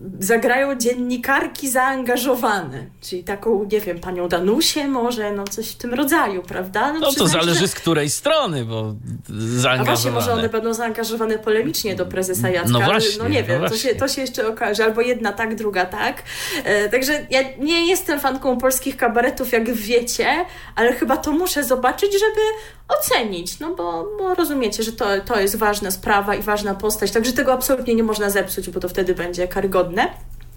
zagrają dziennikarki zaangażowane, czyli taką, nie wiem, panią Danusię może, no coś w tym rodzaju, prawda? No to zależy z której strony, bo zaangażowane. A właśnie, może one będą zaangażowane polemicznie do prezesa Jacka. No właśnie. No nie wiem, to się jeszcze okaże, albo jedna tak, druga tak. Także ja nie jestem fanką polskich kabaretów, jak wiecie, ale chyba to muszę zobaczyć, żeby ocenić, no bo rozumiecie, że to jest ważna sprawa i ważna postać, także tego absolutnie nie można zepsuć, bo to wtedy będzie karygodne.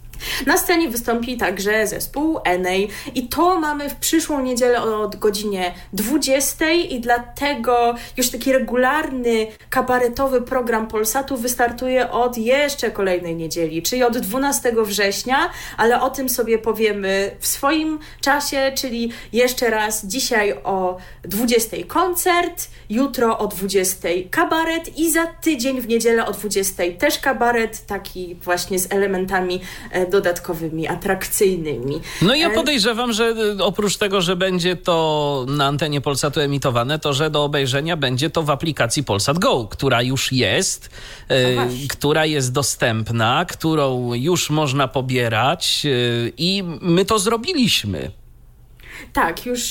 Na scenie wystąpi także zespół Enej i to mamy w przyszłą niedzielę o godzinie 20 i dlatego już taki regularny kabaretowy program Polsatu wystartuje od jeszcze kolejnej niedzieli, czyli od 12 września, ale o tym sobie powiemy w swoim czasie, czyli jeszcze raz dzisiaj o 20 koncert, jutro o 20 kabaret i za tydzień w niedzielę o 20 też kabaret, taki właśnie z elementami dodatkowymi, atrakcyjnymi. No ja podejrzewam, że oprócz tego, że będzie to na antenie Polsatu emitowane, to że do obejrzenia będzie to w aplikacji Polsat Go, która już jest, która jest dostępna, którą już można pobierać i my to zrobiliśmy. Tak, już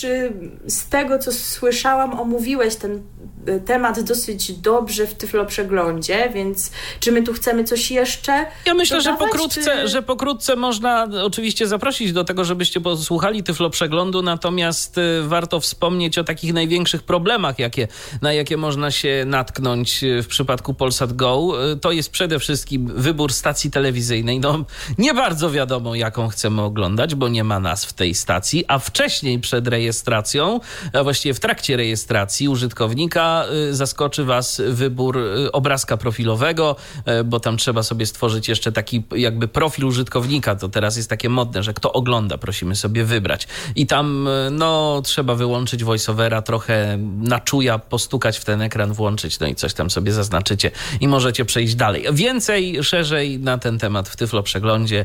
z tego, co słyszałam, omówiłeś ten temat dosyć dobrze w Tyfloprzeglądzie, więc czy my tu chcemy coś jeszcze Ja myślę, dodawać, że pokrótce można oczywiście zaprosić do tego, żebyście posłuchali Tyfloprzeglądu, natomiast warto wspomnieć o takich największych problemach, na jakie można się natknąć w przypadku Polsat Go. To jest przede wszystkim wybór stacji telewizyjnej. No, nie bardzo wiadomo, jaką chcemy oglądać, bo nie ma nazw tej stacji, a wcześniej przed rejestracją, a właściwie w trakcie rejestracji użytkownika zaskoczy was wybór obrazka profilowego, bo tam trzeba sobie stworzyć jeszcze taki jakby profil użytkownika. To teraz jest takie modne, że kto ogląda, prosimy sobie wybrać. I tam trzeba wyłączyć voiceovera, trochę na czuja postukać w ten ekran, włączyć, no i coś tam sobie zaznaczycie i możecie przejść dalej. Więcej, szerzej na ten temat w Tyfloprzeglądzie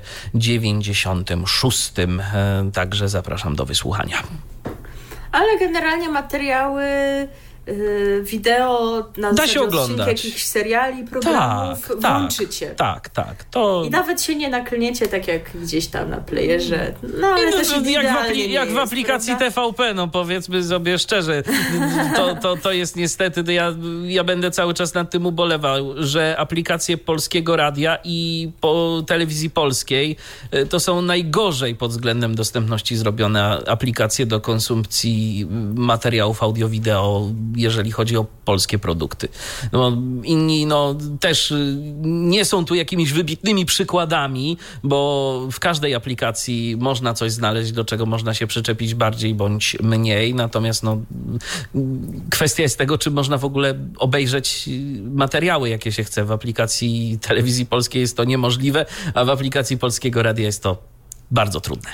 96. Także zapraszam do wysłuchania. Ale generalnie materiały wideo na da się oglądać. Jakichś seriali, programów włączycie. Tak. I nawet się nie naklniecie tak jak gdzieś tam na playerze. No ale też jak w aplikacji jest, TVP, no powiedzmy sobie szczerze. To jest niestety, ja będę cały czas nad tym ubolewał, że aplikacje Polskiego Radia i Telewizji Polskiej to są najgorzej pod względem dostępności zrobione aplikacje do konsumpcji materiałów audio-wideo, jeżeli chodzi o polskie produkty. Inni też nie są tu jakimiś wybitnymi przykładami, bo w każdej aplikacji można coś znaleźć, do czego można się przyczepić bardziej bądź mniej. Natomiast kwestia jest tego, czy można w ogóle obejrzeć materiały, jakie się chce. W aplikacji Telewizji Polskiej jest to niemożliwe, a w aplikacji Polskiego Radia jest to bardzo trudne.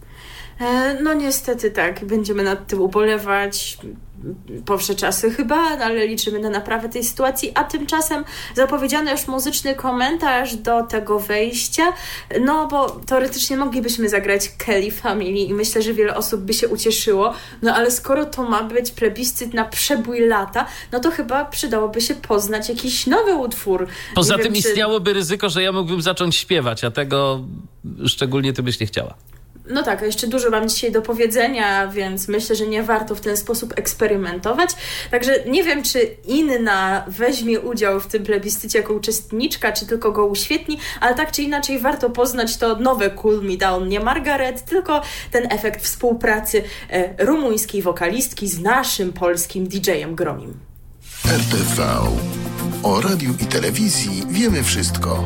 No niestety tak, będziemy nad tym ubolewać powsze czasy chyba, ale liczymy na naprawę tej sytuacji, a tymczasem zapowiedziano już muzyczny komentarz do tego wejścia, no bo teoretycznie moglibyśmy zagrać Kelly Family i myślę, że wiele osób by się ucieszyło, no ale skoro to ma być plebiscyt na przebój lata, no to chyba przydałoby się poznać jakiś nowy utwór. Poza tym istniałoby ryzyko, że ja mógłbym zacząć śpiewać, a tego szczególnie ty byś nie chciała. No tak, a jeszcze dużo mam dzisiaj do powiedzenia, więc myślę, że nie warto w ten sposób eksperymentować. Także nie wiem, czy inna weźmie udział w tym plebiscycie jako uczestniczka, czy tylko go uświetni, ale tak czy inaczej warto poznać to nowe Cool Me Down, nie Margaret, tylko ten efekt współpracy rumuńskiej wokalistki z naszym polskim DJ-em Gromim. RTV. O radiu i telewizji wiemy wszystko.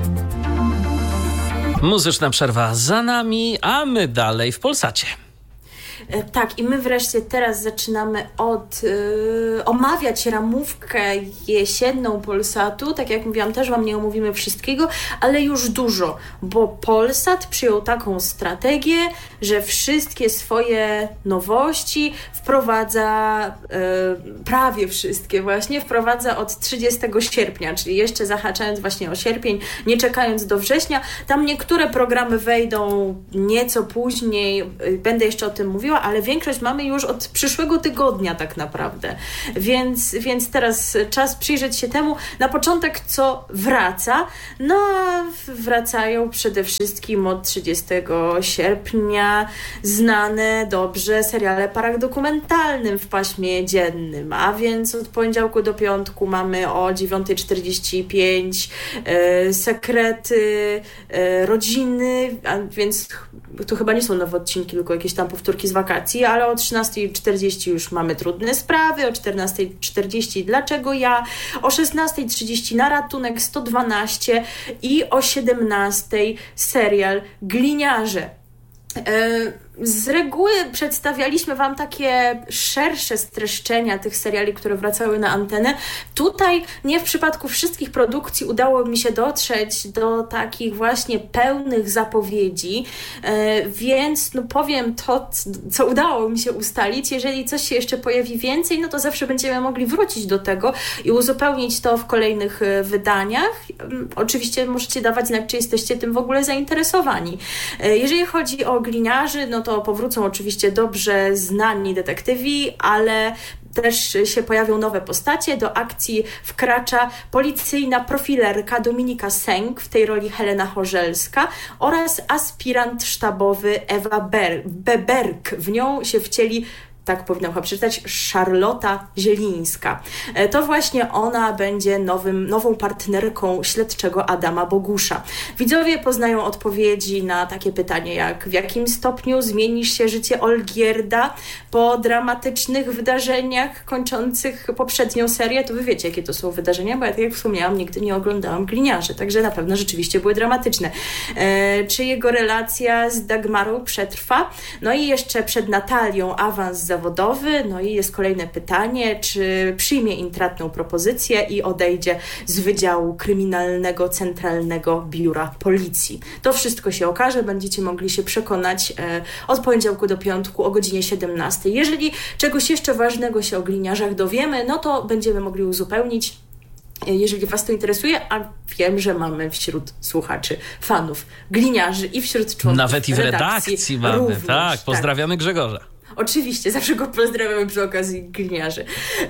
Muzyczna przerwa za nami, a my dalej w Polsacie. Tak, i my wreszcie teraz zaczynamy omawiać ramówkę jesienną Polsatu. Tak jak mówiłam, też wam nie omówimy wszystkiego, ale już dużo, bo Polsat przyjął taką strategię, że wszystkie swoje nowości wprowadza prawie wszystkie właśnie, wprowadza od 30 sierpnia, czyli jeszcze zahaczając właśnie o sierpień, nie czekając do września. Tam niektóre programy wejdą nieco później, będę jeszcze o tym mówiła, ale większość mamy już od przyszłego tygodnia tak naprawdę. Więc teraz czas przyjrzeć się temu na początek, co wraca. No a wracają przede wszystkim od 30 sierpnia znane dobrze seriale paradokumentalnym w paśmie dziennym, a więc od poniedziałku do piątku mamy o 9:45 Sekrety, Rodziny, a więc to chyba nie są nowe odcinki, tylko jakieś tam powtórki z wakacji, ale o 13:40 już mamy Trudne sprawy, o 14:40 Dlaczego ja, o 16:30 Na ratunek 112 i o 17:00 serial Gliniarze. Z reguły przedstawialiśmy Wam takie szersze streszczenia tych seriali, które wracały na antenę. Tutaj nie w przypadku wszystkich produkcji udało mi się dotrzeć do takich właśnie pełnych zapowiedzi, więc powiem to, co udało mi się ustalić. Jeżeli coś się jeszcze pojawi więcej, no to zawsze będziemy mogli wrócić do tego i uzupełnić to w kolejnych wydaniach. Oczywiście możecie dawać znać, czy jesteście tym w ogóle zainteresowani. Jeżeli chodzi o Gliniarzy, no to powrócą oczywiście dobrze znani detektywi, ale też się pojawią nowe postacie. Do akcji wkracza policyjna profilerka Dominika Sęk, w tej roli Helena Chorzelska, oraz aspirant sztabowy Ewa Beberk. W nią się wcieli, tak powinnam chyba przeczytać, Szarlota Zielińska. To właśnie ona będzie nową partnerką śledczego Adama Bogusza. Widzowie poznają odpowiedzi na takie pytanie jak: w jakim stopniu zmieni się życie Olgierda po dramatycznych wydarzeniach kończących poprzednią serię? To wy wiecie, jakie to są wydarzenia, bo ja, tak jak wspomniałam, nigdy nie oglądałam Gliniarzy, także na pewno rzeczywiście były dramatyczne. Czy jego relacja z Dagmarą przetrwa? No i jeszcze przed Natalią awans zawodowy. No i jest kolejne pytanie, czy przyjmie intratną propozycję i odejdzie z Wydziału Kryminalnego Centralnego Biura Policji. To wszystko się okaże, będziecie mogli się przekonać od poniedziałku do piątku o godzinie 17. Jeżeli czegoś jeszcze ważnego się o Gliniarzach dowiemy, no to będziemy mogli uzupełnić. Jeżeli Was to interesuje, a wiem, że mamy wśród słuchaczy fanów Gliniarzy i wśród członków nawet i w redakcji mamy, również, tak. Pozdrawiamy Grzegorza. Oczywiście, zawsze go pozdrawiamy przy okazji Gliniarzy.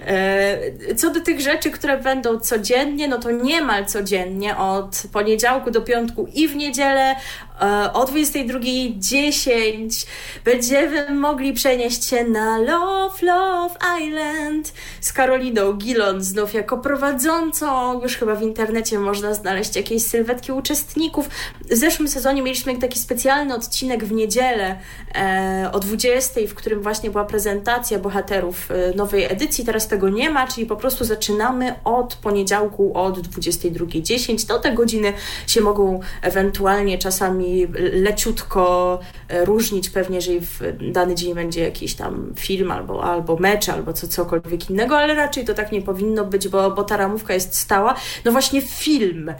Co do tych rzeczy, które będą codziennie, no to niemal codziennie od poniedziałku do piątku i w niedzielę o 22:10 będziemy mogli przenieść się na Love Island z Karoliną Gilon znów jako prowadzącą. Już chyba w internecie można znaleźć jakieś sylwetki uczestników. W zeszłym sezonie mieliśmy taki specjalny odcinek w niedzielę o 20:00, w którym właśnie była prezentacja bohaterów nowej edycji. Teraz tego nie ma, czyli po prostu zaczynamy od poniedziałku od 22:10. To te godziny się mogą ewentualnie czasami leciutko różnić, pewnie jeżeli w dany dzień będzie jakiś tam film albo mecz, albo cokolwiek innego, ale raczej to tak nie powinno być, bo ta ramówka jest stała. No właśnie film,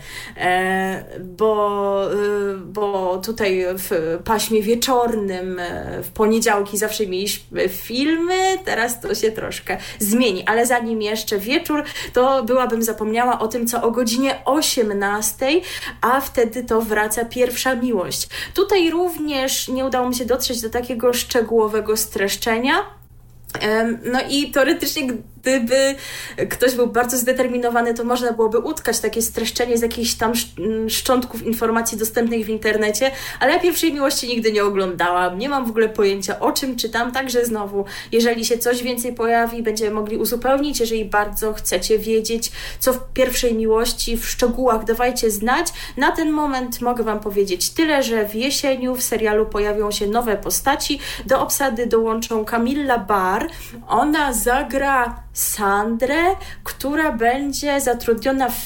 bo tutaj w paśmie wieczornym w poniedziałki zawsze mieliśmy filmy, teraz to się troszkę zmieni, ale zanim jeszcze wieczór, to byłabym zapomniała o tym, co o godzinie 18:00, a wtedy to wraca Pierwsza miłość. Tutaj również nie udało mi się dotrzeć do takiego szczegółowego streszczenia. No i teoretycznie, gdyby ktoś był bardzo zdeterminowany, to można byłoby utkać takie streszczenie z jakichś tam szczątków informacji dostępnych w internecie, ale ja Pierwszej miłości nigdy nie oglądałam, nie mam w ogóle pojęcia, o czym czytam, także znowu, jeżeli się coś więcej pojawi, będziemy mogli uzupełnić. Jeżeli bardzo chcecie wiedzieć, co w Pierwszej miłości w szczegółach, dawajcie znać. Na ten moment mogę Wam powiedzieć tyle, że w jesieniu w serialu pojawią się nowe postaci. Do obsady dołączą Camilla Barr. Ona zagra Sandrę, która będzie zatrudniona w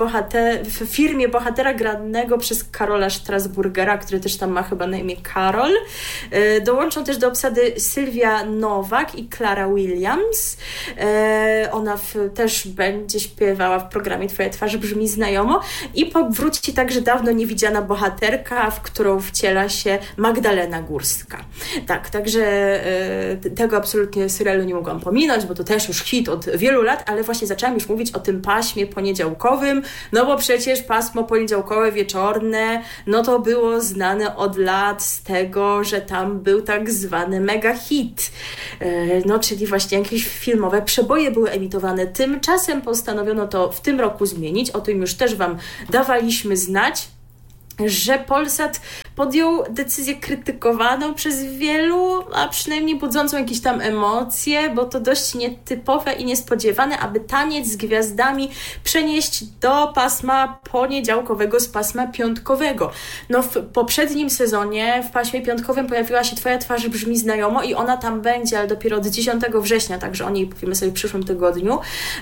firmie bohatera granego przez Karola Strasburgera, który też tam ma chyba na imię Karol. Dołączą też do obsady Sylwia Nowak i Clara Williams. Ona też będzie śpiewała w programie Twoja twarz brzmi znajomo i powróci także dawno niewidziana bohaterka, w którą wciela się Magdalena Górska. Tak, także tego absolutnie serialu nie mogłam pominąć, bo to też już hit od wielu lat, ale właśnie zaczęłam już mówić o tym paśmie poniedziałkowym, no bo przecież pasmo poniedziałkowe, wieczorne, no to było znane od lat z tego, że tam był tak zwany mega hit, no czyli właśnie jakieś filmowe przeboje były emitowane. Tymczasem postanowiono to w tym roku zmienić, o tym już też Wam dawaliśmy znać, że Polsat podjął decyzję krytykowaną przez wielu, a przynajmniej budzącą jakieś tam emocje, bo to dość nietypowe i niespodziewane, aby taniec z gwiazdami przenieść do pasma poniedziałkowego z pasma piątkowego. No w poprzednim sezonie w paśmie piątkowym pojawiła się Twoja twarz brzmi znajomo i ona tam będzie, ale dopiero od 10 września, także o niej powiemy sobie w przyszłym tygodniu.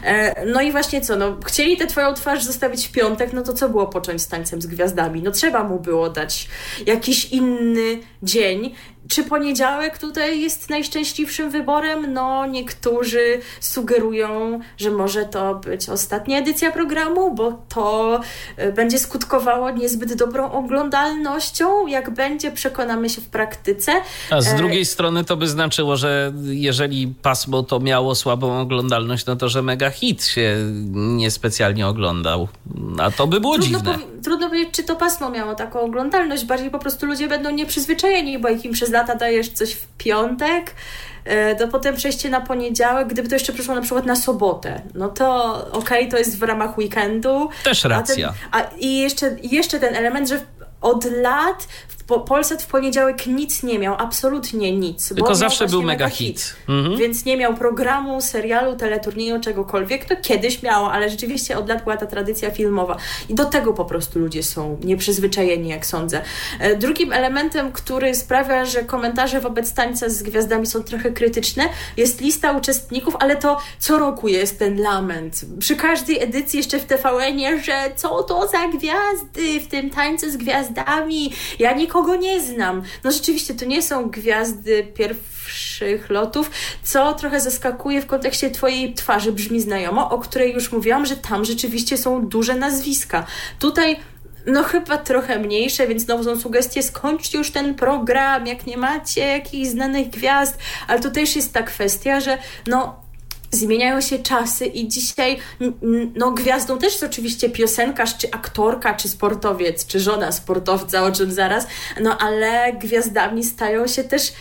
No i właśnie co, no chcieli tę Twoją twarz zostawić w piątek, no to co było począć z tańcem z gwiazdami? No trzeba mu było dać jakiś inny dzień. Czy poniedziałek tutaj jest najszczęśliwszym wyborem? No niektórzy sugerują, że może to być ostatnia edycja programu, bo to będzie skutkowało niezbyt dobrą oglądalnością. Jak będzie, przekonamy się w praktyce. A z drugiej strony to by znaczyło, że jeżeli pasmo to miało słabą oglądalność, no to że mega hit się niespecjalnie oglądał. A to by było dziwne. Trudno powiedzieć, czy to pasmo miało taką oglądalność. Bardziej po prostu ludzie będą nieprzyzwyczajeni, bo jak im przez lata dajesz coś w piątek, to potem przejście na poniedziałek, gdyby to jeszcze przyszło na przykład na sobotę, no to okej, to jest w ramach weekendu. Też racja. I jeszcze ten element, że od lat Polsat w poniedziałek nic nie miał, absolutnie nic. Tylko zawsze był mega hit. Więc nie miał programu, serialu, teleturnieju, czegokolwiek. To kiedyś miało, ale rzeczywiście od lat była ta tradycja filmowa. I do tego po prostu ludzie są nieprzyzwyczajeni, jak sądzę. Drugim elementem, który sprawia, że komentarze wobec tańca z gwiazdami są trochę krytyczne, jest lista uczestników, ale to co roku jest ten lament. Przy każdej edycji jeszcze w TVN-ie, że co to za gwiazdy w tym tańcu z gwiazdami. Ja nikogo nie znam. No rzeczywiście, to nie są gwiazdy pierwszych lotów, co trochę zaskakuje w kontekście Twojej twarzy brzmi znajomo, o której już mówiłam, że tam rzeczywiście są duże nazwiska. Tutaj no chyba trochę mniejsze, więc znowu są sugestie, skończcie już ten program, jak nie macie jakichś znanych gwiazd, ale to też jest ta kwestia, że no zmieniają się czasy i dzisiaj no gwiazdą też jest oczywiście piosenkarz, czy aktorka, czy sportowiec, czy żona sportowca, o czym zaraz, no ale gwiazdami stają się też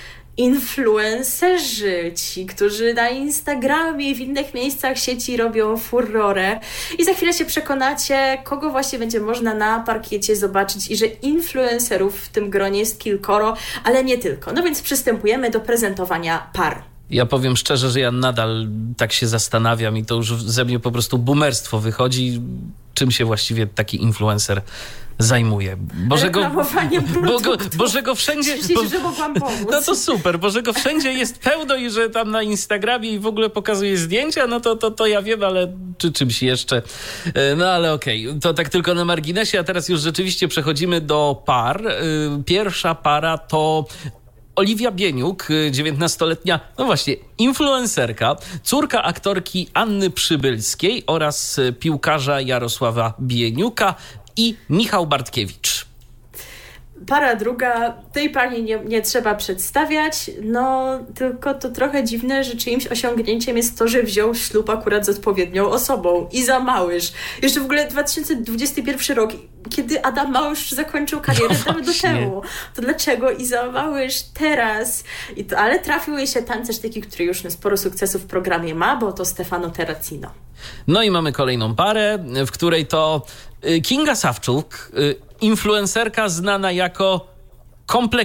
influencerzy, ci, którzy na Instagramie i w innych miejscach sieci robią furorę. I za chwilę się przekonacie, kogo właśnie będzie można na parkiecie zobaczyć i że influencerów w tym gronie jest kilkoro, ale nie tylko. No więc przystępujemy do prezentowania par. Ja powiem szczerze, że ja nadal tak się zastanawiam i to już ze mnie po prostu boomerstwo wychodzi, czym się właściwie taki influencer zajmuje. Bo że go wszędzie... że mogłam pomóc. No to super, bo że go wszędzie jest pełno i że tam na Instagramie i w ogóle pokazuje zdjęcia, no to ja wiem, ale czy czymś jeszcze. No ale okej, to tak tylko na marginesie, a teraz już rzeczywiście przechodzimy do par. Pierwsza para to Oliwia Bieniuk, 19-letnia, no właśnie, influencerka, córka aktorki Anny Przybylskiej oraz piłkarza Jarosława Bieniuka i Michał Bartkiewicz. Para druga, tej pani nie trzeba przedstawiać, no tylko to trochę dziwne, że czyimś osiągnięciem jest to, że wziął ślub akurat z odpowiednią osobą. Iza Małysz. Jeszcze w ogóle 2021 rok, kiedy Adam Małysz zakończył karierę dawno temu. To dlaczego Iza Małysz teraz? Ale trafił jej się tancerz taki, który już sporo sukcesów w programie ma, bo to Stefano Terracino. No i mamy kolejną parę, w której to Kinga Sawczuk, influencerka znana jako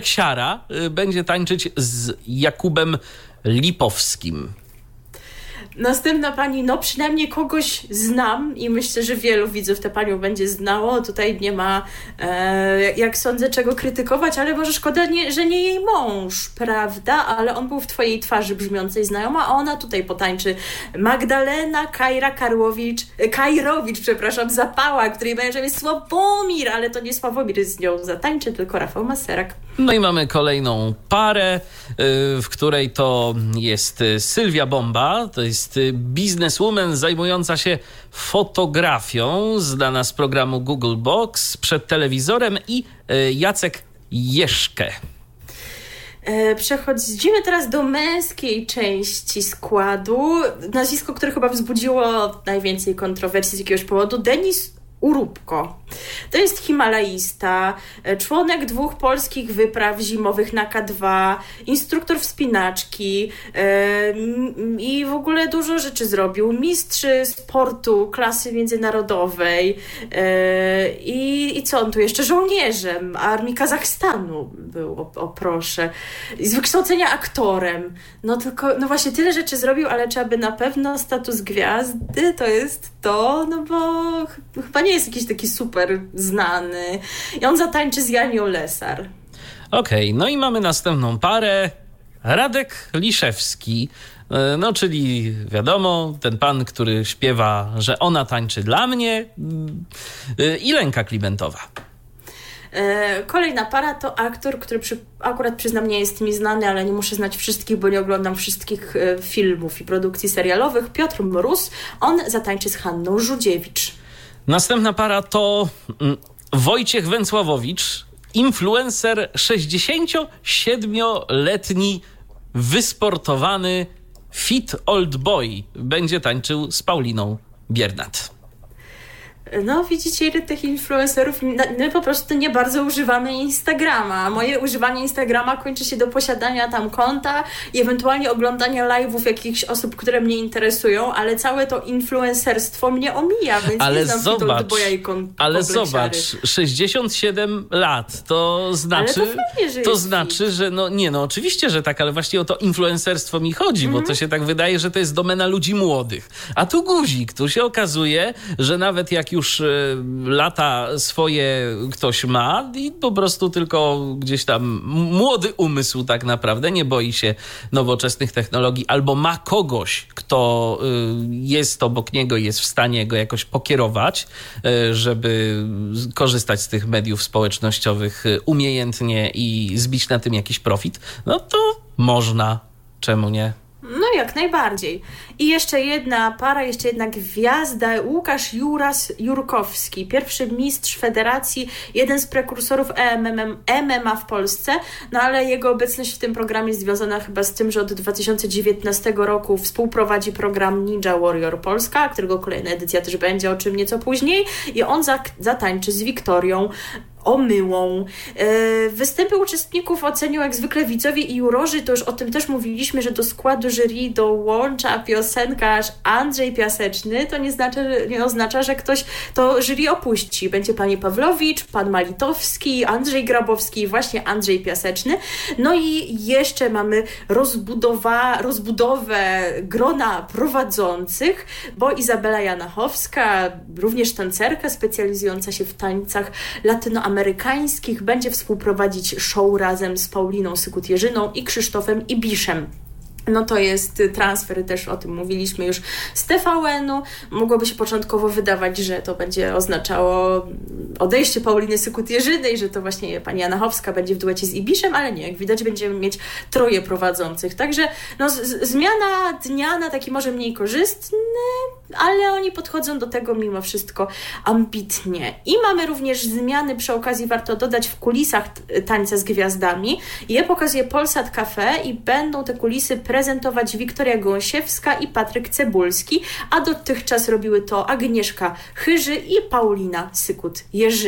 kompleksiara, będzie tańczyć z Jakubem Lipowskim. Następna pani, no przynajmniej kogoś znam i myślę, że wielu widzów tę panią będzie znało. Tutaj nie ma, jak sądzę, czego krytykować, ale może szkoda, że nie jej mąż, prawda? Ale on był w twojej twarzy brzmiącej znajoma, a ona tutaj potańczy. Magdalena Kajrowicz, Zapała, której mężem jest Sławomir, ale to nie Sławomir z nią zatańczy, tylko Rafał Maserak. No i mamy kolejną parę, w której to jest Sylwia Bomba, to jest bizneswoman zajmująca się fotografią, znana z programu Google Box, przed telewizorem, i Jacek Jeszkę. Przechodzimy teraz do męskiej części składu. Nazwisko, które chyba wzbudziło najwięcej kontrowersji z jakiegoś powodu. Denis Urubko. To jest himalaista, członek 2 polskich wypraw zimowych na K2, instruktor wspinaczki i w ogóle dużo rzeczy zrobił. Mistrz sportu klasy międzynarodowej i co on tu jeszcze? Żołnierzem armii Kazachstanu był, o proszę. Z wykształcenia aktorem. No tylko, no właśnie tyle rzeczy zrobił, ale trzeba by na pewno status gwiazdy to jest to, no bo chyba nie jest jakiś taki super znany. I on zatańczy z Janią Lesar. Okej, no i mamy następną parę. Radek Liszewski, no czyli wiadomo, ten pan, który śpiewa, że ona tańczy dla mnie, i Lenka Klimentowa. Kolejna para to aktor, który akurat przyznam nie jest mi znany, ale nie muszę znać wszystkich, bo nie oglądam wszystkich filmów i produkcji serialowych. Piotr Mróz, on zatańczy z Hanną Żudziewicz. Następna para to Wojciech Węcławowicz, influencer, 67-letni, wysportowany fit old boy. Będzie tańczył z Pauliną Biernat. No widzicie, ile tych influencerów, my po prostu nie bardzo używamy Instagrama. Moje używanie Instagrama kończy się do posiadania tam konta i ewentualnie oglądania live'ów jakichś osób, które mnie interesują, ale całe to influencerstwo mnie omija, więc ale nie znam ale zobacz, 67 lat, to znaczy, ale to fajnie, że to znaczy, że no oczywiście, że tak, ale właśnie o to influencerstwo mi chodzi, bo to się tak wydaje, że to jest domena ludzi młodych. A tu guzik, tu się okazuje, że nawet jak już lata swoje ktoś ma i po prostu tylko gdzieś tam młody umysł tak naprawdę, nie boi się nowoczesnych technologii, albo ma kogoś, kto jest obok niego, jest w stanie go jakoś pokierować, żeby korzystać z tych mediów społecznościowych umiejętnie i zbić na tym jakiś profit, no to można, czemu nie? No jak najbardziej. I jeszcze jedna para, jeszcze jedna gwiazda, Łukasz Jurkowski, pierwszy mistrz federacji, jeden z prekursorów MMA w Polsce, no ale jego obecność w tym programie jest związana chyba z tym, że od 2019 roku współprowadzi program Ninja Warrior Polska, którego kolejna edycja też będzie, o czym nieco później, i on zatańczy z Wiktorią Omyłą. Występy uczestników ocenią jak zwykle widzowie i jurorzy, to już o tym też mówiliśmy, że do składu jury dołącza piosenkarz Andrzej Piaseczny, to nie oznacza, że ktoś to jury opuści. Będzie pani Pawlowicz, pan Malitowski, Andrzej Grabowski i właśnie Andrzej Piaseczny. No i jeszcze mamy rozbudowę grona prowadzących, bo Izabela Janachowska, również tancerka specjalizująca się w tańcach latynoamerykańskich, będzie współprowadzić show razem z Pauliną Sykut-Jerzyną i Krzysztofem Ibiszem. No to jest transfer, też o tym mówiliśmy już, z TVN-u. Mogłoby się początkowo wydawać, że to będzie oznaczało odejście Pauliny Sykut-Jerzynej, że to właśnie pani Janachowska będzie w duecie z Ibiszem, ale nie, jak widać będziemy mieć 3 prowadzących. Także no, zmiana dnia na taki może mniej korzystny, ale oni podchodzą do tego mimo wszystko ambitnie. I mamy również zmiany, przy okazji warto dodać, w kulisach Tańca z Gwiazdami. Je pokazuje Polsat Cafe i będą te kulisy prezentować Wiktoria Gąsiewska i Patryk Cebulski, a dotychczas robiły to Agnieszka Chyży i Paulina Sykut-Jerzyna.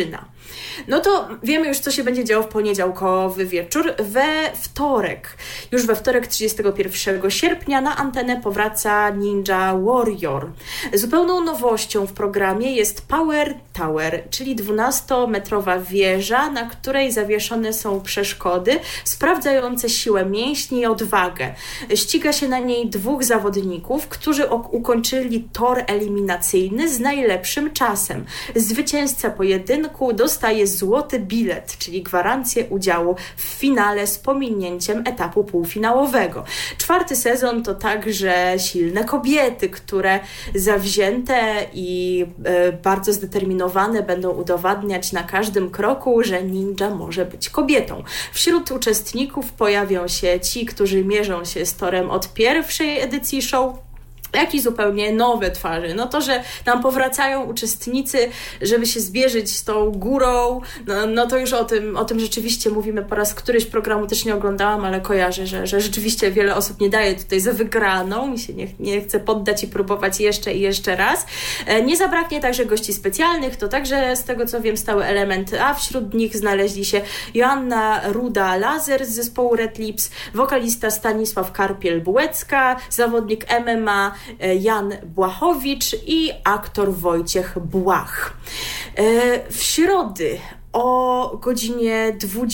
No to wiemy już, co się będzie działo w poniedziałkowy wieczór. Już we wtorek 31 sierpnia na antenę powraca Ninja Warrior. Zupełną nowością w programie jest Power Tower, czyli 12-metrowa wieża, na której zawieszone są przeszkody sprawdzające siłę mięśni i odwagę. Ściga się na niej 2 zawodników, którzy ukończyli tor eliminacyjny z najlepszym czasem. Zwycięzca pojedynku dostaje złoty bilet, czyli gwarancję udziału w finale z pominięciem etapu półfinałowego. 4. sezon to także silne kobiety, które zawzięte i bardzo zdeterminowane będą udowadniać na każdym kroku, że ninja może być kobietą. Wśród uczestników pojawią się ci, którzy mierzą się z torem od pierwszej edycji show, jak i zupełnie nowe twarze. No to, że nam powracają uczestnicy, żeby się zbierzyć z tą górą, no to już o tym rzeczywiście mówimy po raz któryś. Programu też nie oglądałam, ale kojarzę, że rzeczywiście wiele osób nie daje tutaj za wygraną. Mi się nie chce poddać i próbować jeszcze i jeszcze raz. Nie zabraknie także gości specjalnych, to także z tego co wiem stały element, a wśród nich znaleźli się Joanna Ruda-Lazer z zespołu Red Lips, wokalista Stanisław Karpiel-Bułecka, zawodnik MMA Jan Błachowicz i aktor Wojciech Błach. W środę o godzinie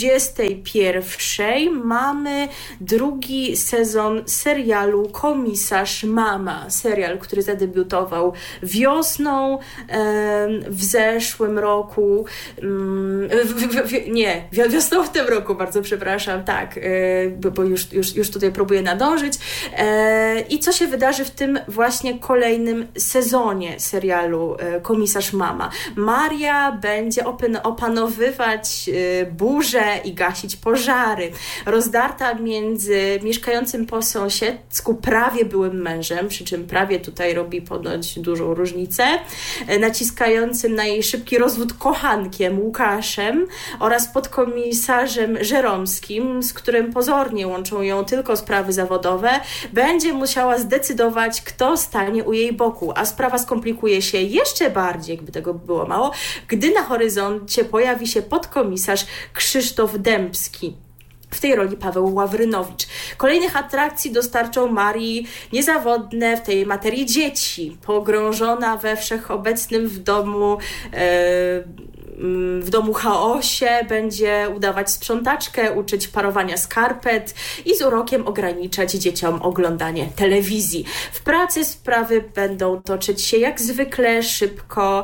21 mamy 2. sezon serialu Komisarz Mama. Serial, który zadebiutował wiosną w zeszłym roku. Wiosną w tym roku, bardzo przepraszam, tak, bo już tutaj próbuję nadążyć. I co się wydarzy w tym właśnie kolejnym sezonie serialu Komisarz Mama? Maria będzie opanowywać burze i gasić pożary. Rozdarta między mieszkającym po sąsiedzku prawie byłym mężem, przy czym prawie tutaj robi ponoć dużą różnicę, naciskającym na jej szybki rozwód kochankiem Łukaszem oraz podkomisarzem Żeromskim, z którym pozornie łączą ją tylko sprawy zawodowe, będzie musiała zdecydować, kto stanie u jej boku, a sprawa skomplikuje się jeszcze bardziej, jakby tego było mało, gdy na horyzoncie pojawi się podkomisarz Krzysztof Dębski. W tej roli Paweł Ławrynowicz. Kolejnych atrakcji dostarczą Marii niezawodne w tej materii dzieci. Pogrążona we wszechobecnym w domu chaosie będzie udawać sprzątaczkę, uczyć parowania skarpet i z urokiem ograniczać dzieciom oglądanie telewizji. W pracy sprawy będą toczyć się jak zwykle szybko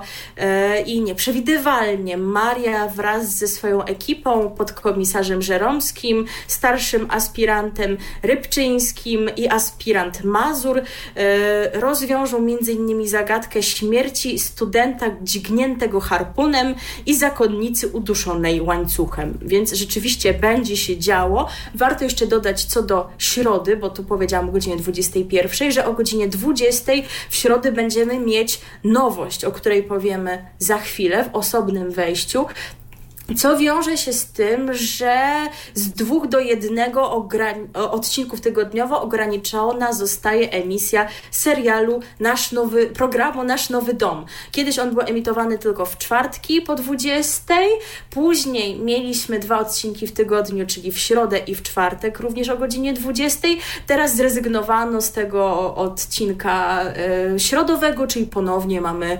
i nieprzewidywalnie. Maria wraz ze swoją ekipą, podkomisarzem Żeromskim, starszym aspirantem Rybczyńskim i aspirant Mazur rozwiążą m.in. zagadkę śmierci studenta dźgniętego harpunem i zakonnicy uduszonej łańcuchem. Więc rzeczywiście będzie się działo. Warto jeszcze dodać co do środy, bo tu powiedziałam o godzinie 21, że o godzinie 20 w środę będziemy mieć nowość, o której powiemy za chwilę w osobnym wejściu. Co wiąże się z tym, że z 2 do 1 odcinków tygodniowo ograniczona zostaje emisja serialu programu Nasz Nowy Dom. Kiedyś on był emitowany tylko w czwartki po 20, później mieliśmy 2 odcinki w tygodniu, czyli w środę i w czwartek również o godzinie 20. Teraz zrezygnowano z tego odcinka środowego, czyli ponownie mamy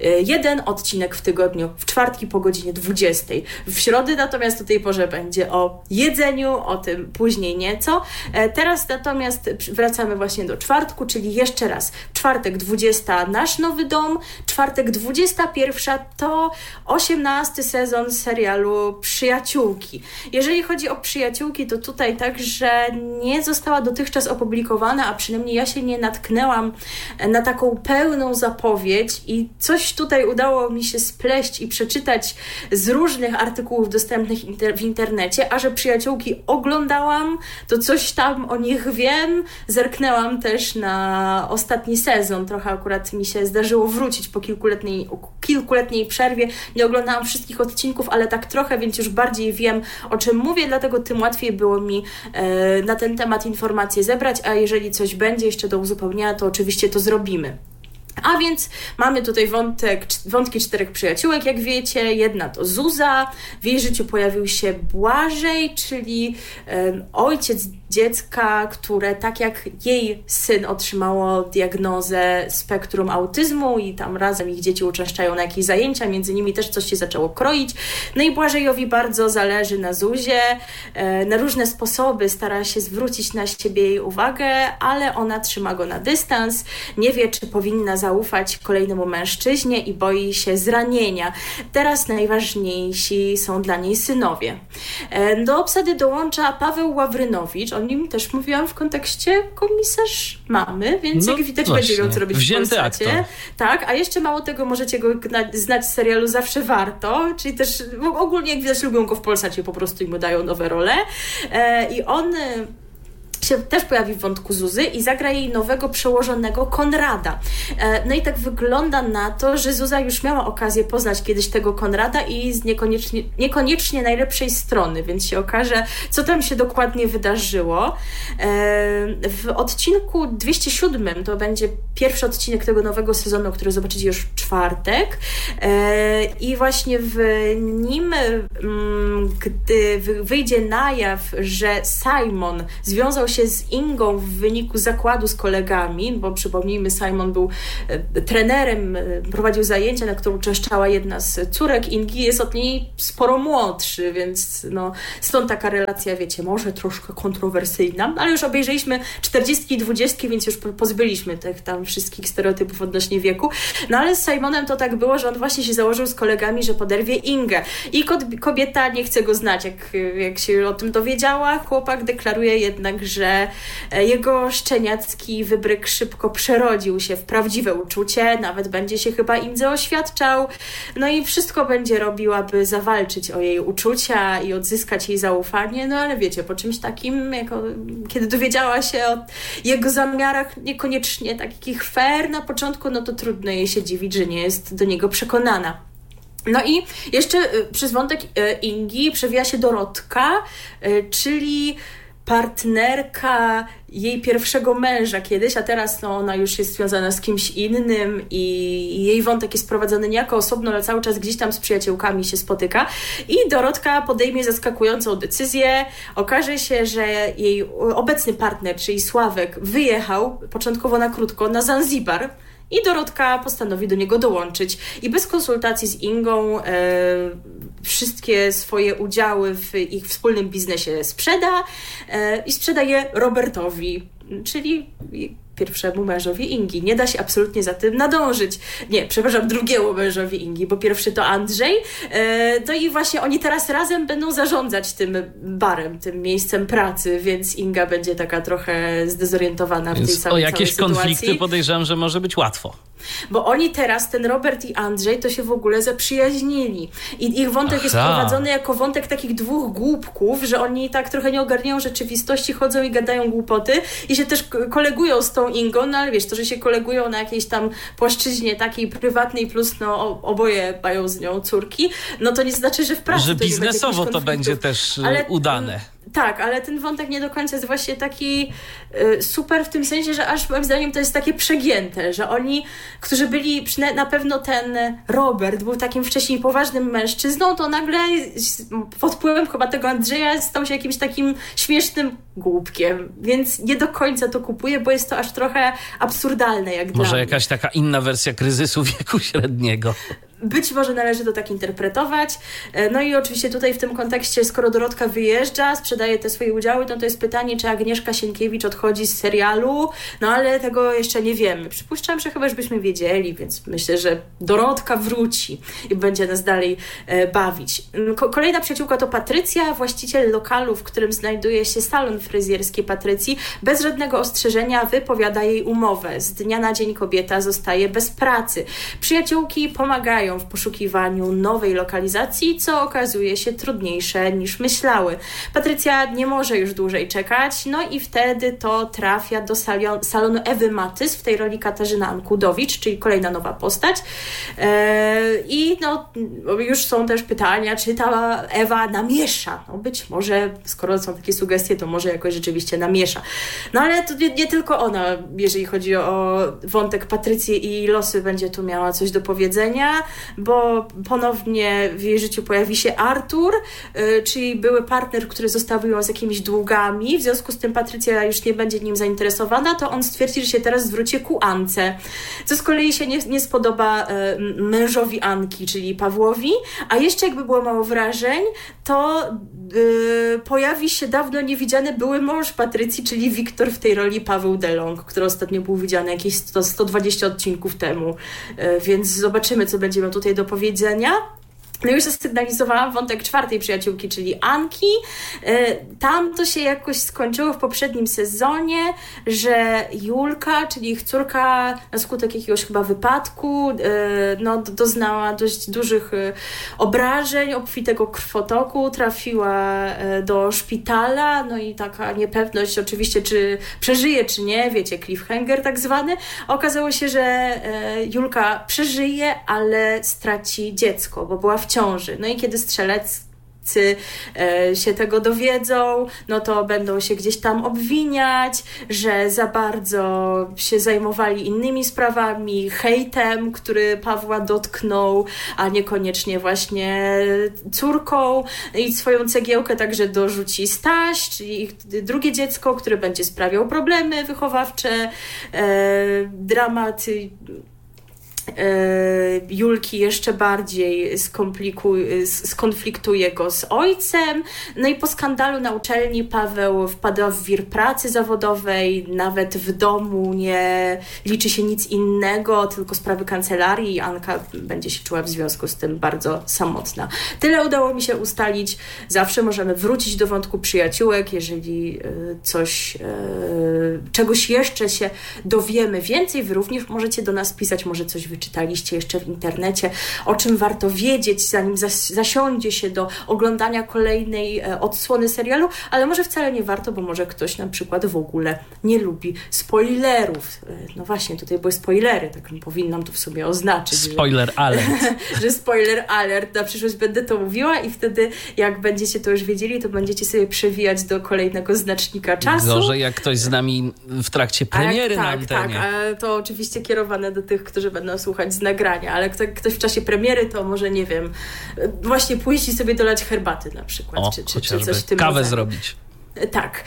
1 odcinek w tygodniu w czwartki po godzinie 20. W środę natomiast o tej porze będzie o jedzeniu, o tym później nieco. Teraz natomiast wracamy właśnie do czwartku, czyli jeszcze raz. Czwartek 20 Nasz Nowy Dom, czwartek 21 to 18 sezon serialu Przyjaciółki. Jeżeli chodzi o Przyjaciółki, to tutaj także nie została dotychczas opublikowana, a przynajmniej ja się nie natknęłam na taką pełną zapowiedź i coś tutaj udało mi się spleść i przeczytać z różnych artykułów dostępnych w internecie, a że Przyjaciółki oglądałam, to coś tam o nich wiem. Zerknęłam też na ostatni sezon. Trochę akurat mi się zdarzyło wrócić po kilkuletniej przerwie. Nie oglądałam wszystkich odcinków, ale tak trochę, więc już bardziej wiem, o czym mówię, dlatego tym łatwiej było mi na ten temat informacje zebrać, a jeżeli coś będzie jeszcze do uzupełnienia, to oczywiście to zrobimy. A więc mamy tutaj wątki 4 przyjaciółek, jak wiecie. Jedna to Zuza. W jej życiu pojawił się Błażej, czyli ojciec dziecka, które tak jak jej syn otrzymało diagnozę spektrum autyzmu i tam razem ich dzieci uczęszczają na jakieś zajęcia, między nimi też coś się zaczęło kroić. No i Błażejowi bardzo zależy na Zuzie. Na różne sposoby stara się zwrócić na siebie jej uwagę, ale ona trzyma go na dystans. Nie wie, czy powinna zaufać kolejnemu mężczyźnie i boi się zranienia. Teraz najważniejsi są dla niej synowie. Do obsady dołącza Paweł Ławrynowicz. O nim też mówiłam w kontekście komisarz mamy, więc jak widać będzie miał co robić w Polsacie. Tak, a jeszcze mało tego możecie go znać z serialu Zawsze Warto, czyli też ogólnie jak widać lubią go w Polsacie, po prostu im dają nowe role. I on się też pojawi w wątku Zuzy i zagra jej nowego przełożonego Konrada. No i tak wygląda na to, że Zuza już miała okazję poznać kiedyś tego Konrada i z niekoniecznie najlepszej strony, więc się okaże, co tam się dokładnie wydarzyło. W odcinku 207 to będzie pierwszy odcinek tego nowego sezonu, który zobaczycie już w czwartek. I właśnie w nim, gdy wyjdzie na jaw, że Simon związał się z Ingą w wyniku zakładu z kolegami, bo przypomnijmy, Simon był trenerem, prowadził zajęcia, na które uczęszczała jedna z córek Ingi, jest od niej sporo młodszy, więc no, stąd taka relacja, wiecie, może troszkę kontrowersyjna, ale już obejrzeliśmy 40 i 20, więc już pozbyliśmy tych tam wszystkich stereotypów odnośnie wieku. No ale z Simonem to tak było, że on właśnie się założył z kolegami, że poderwie Ingę. I kobieta nie chce go znać. Jak się o tym dowiedziała, chłopak deklaruje jednak, że jego szczeniacki wybryk szybko przerodził się w prawdziwe uczucie, nawet będzie się chyba Indze oświadczał, no i wszystko będzie robił, aby zawalczyć o jej uczucia i odzyskać jej zaufanie, no ale wiecie, po czymś takim, kiedy dowiedziała się o jego zamiarach niekoniecznie takich fair na początku, no to trudno jej się dziwić, że nie jest do niego przekonana. No i jeszcze przez wątek Ingi przewija się Dorotka, czyli partnerka jej pierwszego męża kiedyś, a teraz no, ona już jest związana z kimś innym i jej wątek jest prowadzony niejako osobno, ale cały czas gdzieś tam z przyjaciółkami się spotyka i Dorotka podejmie zaskakującą decyzję. Okaże się, że jej obecny partner, czyli Sławek, wyjechał początkowo na krótko na Zanzibar i Dorotka postanowi do niego dołączyć. I bez konsultacji z Ingą wszystkie swoje udziały w ich wspólnym biznesie sprzeda i sprzeda je Robertowi, czyli pierwszemu mężowi Ingi. Nie da się absolutnie za tym nadążyć. Nie, przepraszam, drugiemu mężowi Ingi, bo pierwszy to Andrzej. No i właśnie oni teraz razem będą zarządzać tym barem, tym miejscem pracy, więc Inga będzie taka trochę zdezorientowana więc w tej całej jakieś sytuacji. Konflikty podejrzewam, że może być łatwo. Bo oni teraz, ten Robert i Andrzej, to się w ogóle zaprzyjaźnili. I ich wątek jest prowadzony jako wątek takich dwóch głupków, że oni tak trochę nie ogarniają rzeczywistości, chodzą i gadają głupoty i się też kolegują z tą Ingą, no ale wiesz, to, że się kolegują na jakiejś tam płaszczyźnie takiej prywatnej plus no oboje mają z nią córki, no to nie znaczy, że w pracy że to biznesowo to będzie też udane. Tak, ale ten wątek nie do końca jest właśnie taki super w tym sensie, że aż moim zdaniem to jest takie przegięte, że oni, którzy byli, na pewno ten Robert był takim wcześniej poważnym mężczyzną, to nagle pod wpływem chyba tego Andrzeja stał się jakimś takim śmiesznym głupkiem, więc nie do końca to kupuję, bo jest to aż trochę absurdalne jak dla mnie. Może jakaś taka inna wersja kryzysu wieku średniego. Być może należy to tak interpretować. No i oczywiście tutaj w tym kontekście, skoro Dorotka wyjeżdża, sprzedaje te swoje udziały, no to jest pytanie, czy Agnieszka Sienkiewicz odchodzi z serialu, no ale tego jeszcze nie wiemy. Przypuszczam, że chyba już byśmy wiedzieli, więc myślę, że Dorotka wróci i będzie nas dalej bawić. Kolejna przyjaciółka to Patrycja, właściciel lokalu, w którym znajduje się salon fryzjerski Patrycji. Bez żadnego ostrzeżenia wypowiada jej umowę. Z dnia na dzień kobieta zostaje bez pracy. Przyjaciółki pomagają działają w poszukiwaniu nowej lokalizacji, co okazuje się trudniejsze niż myślały. Patrycja nie może już dłużej czekać, no i wtedy to trafia do salonu Ewy Matys, w tej roli Katarzyna Ankudowicz, czyli kolejna nowa postać. I no, już są też pytania, czy ta Ewa namiesza. No być może, skoro są takie sugestie, to może jakoś rzeczywiście namiesza. No ale to nie tylko ona, jeżeli chodzi o wątek Patrycji i losy, będzie tu miała coś do powiedzenia, bo ponownie w jej życiu pojawi się Artur, czyli były partner, który zostawił ją z jakimiś długami. W związku z tym Patrycja już nie będzie nim zainteresowana, to on stwierdzi, że się teraz zwróci ku Ance, co z kolei się nie spodoba mężowi Anki, czyli Pawłowi, a jeszcze jakby było mało wrażeń, to pojawi się dawno niewidziany były mąż Patrycji, czyli Wiktor w tej roli Paweł DeLong, który ostatnio był widziany jakieś 120 odcinków temu, więc zobaczymy, co będzie miał tutaj do powiedzenia. No już zasygnalizowałam wątek czwartej przyjaciółki, czyli Anki. Tam to się jakoś skończyło w poprzednim sezonie, że Julka, czyli ich córka, na skutek jakiegoś chyba wypadku, doznała dość dużych obrażeń, obfitego krwotoku, trafiła do szpitala, no i taka niepewność oczywiście, czy przeżyje, czy nie, wiecie, cliffhanger tak zwany. Okazało się, że Julka przeżyje, ale straci dziecko, bo była w ciąży. No i kiedy strzeleccy się tego dowiedzą, no to będą się gdzieś tam obwiniać, że za bardzo się zajmowali innymi sprawami, hejtem, który Pawła dotknął, a niekoniecznie właśnie córką. I swoją cegiełkę także dorzuci Staś, czyli ich drugie dziecko, które będzie sprawiał problemy wychowawcze, dramaty Julki jeszcze bardziej skonfliktuje go z ojcem. No i po skandalu na uczelni Paweł wpada w wir pracy zawodowej, nawet w domu nie liczy się nic innego, tylko sprawy kancelarii i Anka będzie się czuła w związku z tym bardzo samotna. Tyle udało mi się ustalić. Zawsze możemy wrócić do wątku przyjaciółek, jeżeli czegoś jeszcze się dowiemy więcej. Wy również możecie do nas pisać, może coś wyczytaliście jeszcze w internecie, o czym warto wiedzieć, zanim zasiądzie się do oglądania kolejnej odsłony serialu, ale może wcale nie warto, bo może ktoś na przykład w ogóle nie lubi spoilerów. No właśnie, tutaj były spoilery, tak powinnam to w sobie oznaczyć. Spoiler alert. Że spoiler alert, na przyszłość będę to mówiła i wtedy jak będziecie to już wiedzieli, to będziecie sobie przewijać do kolejnego znacznika czasu. Gorzej jak ktoś z nami w trakcie premiery na antenie. Tak, to oczywiście kierowane do tych, którzy będą słuchać z nagrania, ale ktoś w czasie premiery to może, nie wiem, właśnie pójść i sobie dolać herbaty na przykład, czy coś w tym kawę rodzaju. Zrobić. Tak.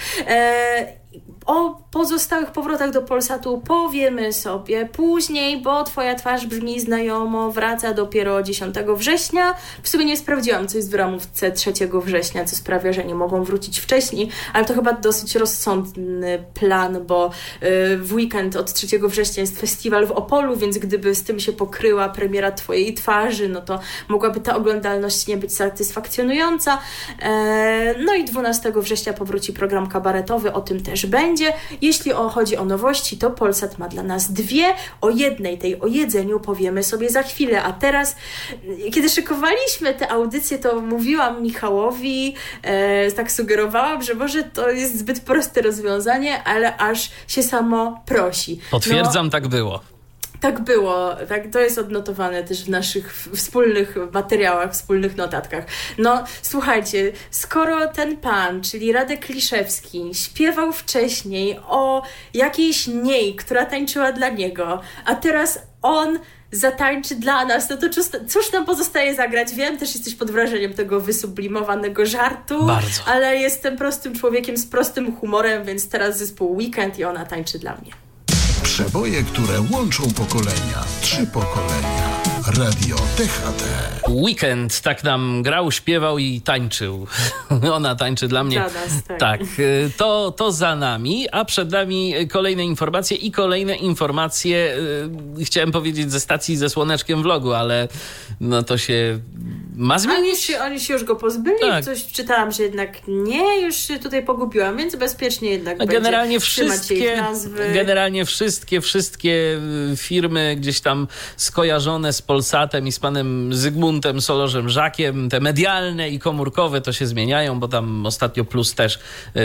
O pozostałych powrotach do Polsatu powiemy sobie później, bo Twoja twarz brzmi znajomo, wraca dopiero 10 września. W sumie nie sprawdziłam, co jest w ramówce 3 września, co sprawia, że nie mogą wrócić wcześniej, ale to chyba dosyć rozsądny plan, bo w weekend od 3 września jest festiwal w Opolu, więc gdyby z tym się pokryła premiera Twojej twarzy, no to mogłaby ta oglądalność nie być satysfakcjonująca. No i 12 września powróci program kabaretowy, o tym też będzie. Jeśli chodzi o nowości, to Polsat ma dla nas 2. O jednej, tej o jedzeniu, powiemy sobie za chwilę. A teraz, kiedy szykowaliśmy tę audycję, to mówiłam Michałowi, tak sugerowałam, że może to jest zbyt proste rozwiązanie, ale aż się samo prosi. Potwierdzam, tak było. Tak było, tak, to jest odnotowane też w naszych wspólnych materiałach, wspólnych notatkach. No słuchajcie, skoro ten pan, czyli Radek Liszewski, śpiewał wcześniej o jakiejś niej, która tańczyła dla niego, a teraz on zatańczy dla nas, no to cóż nam pozostaje zagrać? Wiem, też jesteś pod wrażeniem tego wysublimowanego żartu, bardzo. Ale jestem prostym człowiekiem z prostym humorem, więc teraz zespół Weekend i ona tańczy dla mnie. Przeboje, które łączą pokolenia. 3 pokolenia. Radio DHT. Weekend tak nam grał, śpiewał i tańczył. Ona tańczy dla mnie. Dla nas, tak. Tak, to za nami, a przed nami kolejne informacje, chciałem powiedzieć ze stacji ze Słoneczkiem Vlogu, ale no to się ma zmienić? Oni się już go pozbyli? Tak. Coś czytałam, że jednak nie, już się tutaj pogubiłam, więc bezpiecznie jednak będzie trzymać ich nazwy. Generalnie wszystkie firmy gdzieś tam skojarzone z Polsatem i z panem Zygmuntem Solorzem Żakiem, te medialne i komórkowe to się zmieniają, bo tam ostatnio Plus też,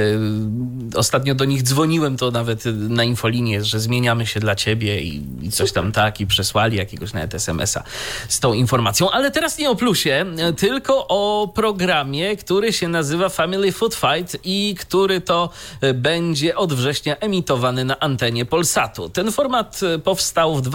ostatnio do nich dzwoniłem, to nawet na infolinię, że zmieniamy się dla ciebie i coś tam i przesłali jakiegoś nawet SMS-a z tą informacją. Ale teraz nie o Plusie, tylko o programie, który się nazywa Family Food Fight i który to będzie od września emitowany na antenie Polsatu. Ten format powstał w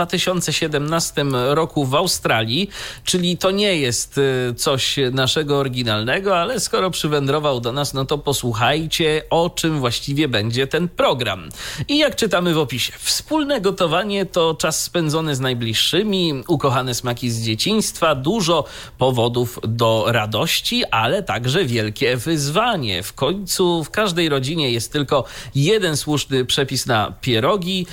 2017 roku w Australii, czyli to nie jest coś naszego oryginalnego, ale skoro przywędrował do nas, no to posłuchajcie, o czym właściwie będzie ten program. I jak czytamy w opisie, wspólne gotowanie to czas spędzony z najbliższymi, ukochane smaki z dzieciństwa, dużo powodów do radości, ale także wielkie wyzwanie. W końcu w każdej rodzinie jest tylko jeden słuszny przepis na pierogi.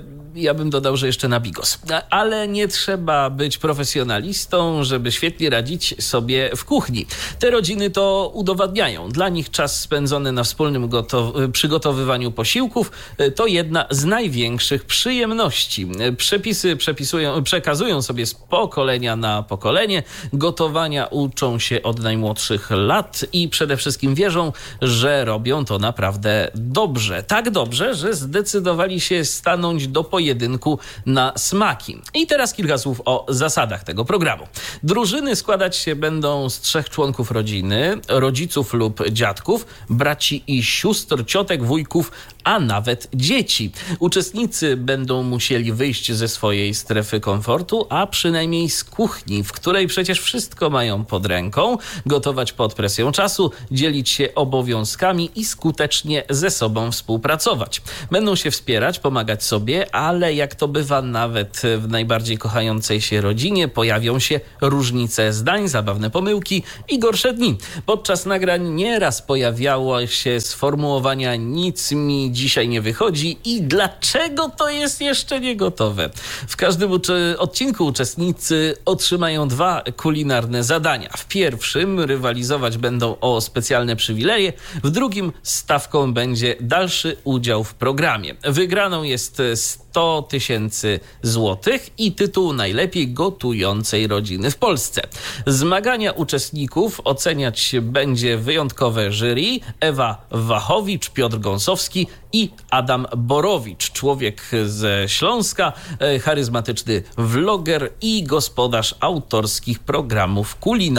Ja bym dodał, że jeszcze na bigos. Ale nie trzeba być profesjonalistą, żeby świetnie radzić sobie w kuchni. Te rodziny to udowadniają. Dla nich czas spędzony na wspólnym przygotowywaniu posiłków to jedna z największych przyjemności. Przepisy przekazują sobie z pokolenia na pokolenie. Gotowania uczą się od najmłodszych lat i przede wszystkim wierzą, że robią to naprawdę dobrze. Tak dobrze, że zdecydowali się stanąć do pojedynku na smaki. I teraz kilka słów o zasadach tego programu. Drużyny składać się będą z 3 członków rodziny, rodziców lub dziadków, braci i sióstr, ciotek, wujków, a nawet dzieci. Uczestnicy będą musieli wyjść ze swojej strefy komfortu, a przynajmniej z kuchni, w której przecież wszystko mają pod ręką, gotować pod presją czasu, dzielić się obowiązkami i skutecznie ze sobą współpracować. Będą się wspierać, pomagać sobie, ale jak to bywa nawet w najbardziej kochającej się rodzinie, pojawią się różnice zdań, zabawne pomyłki i gorsze dni. Podczas nagrań nieraz pojawiało się sformułowania "nic mi dzisiaj nie wychodzi" i "dlaczego to jest jeszcze nie gotowe?". W każdym odcinku uczestnicy otrzymają 2 kulinarne zadania. W pierwszym rywalizować będą o specjalne przywileje, w drugim stawką będzie dalszy udział w programie. Wygraną jest 100 000 złotych i tytuł najlepiej gotującej rodziny w Polsce. Zmagania uczestników oceniać będzie wyjątkowe jury: Ewa Wachowicz, Piotr Gąsowski i Adam Borowicz, człowiek ze Śląska, charyzmatyczny vloger i gospodarz autorskich programów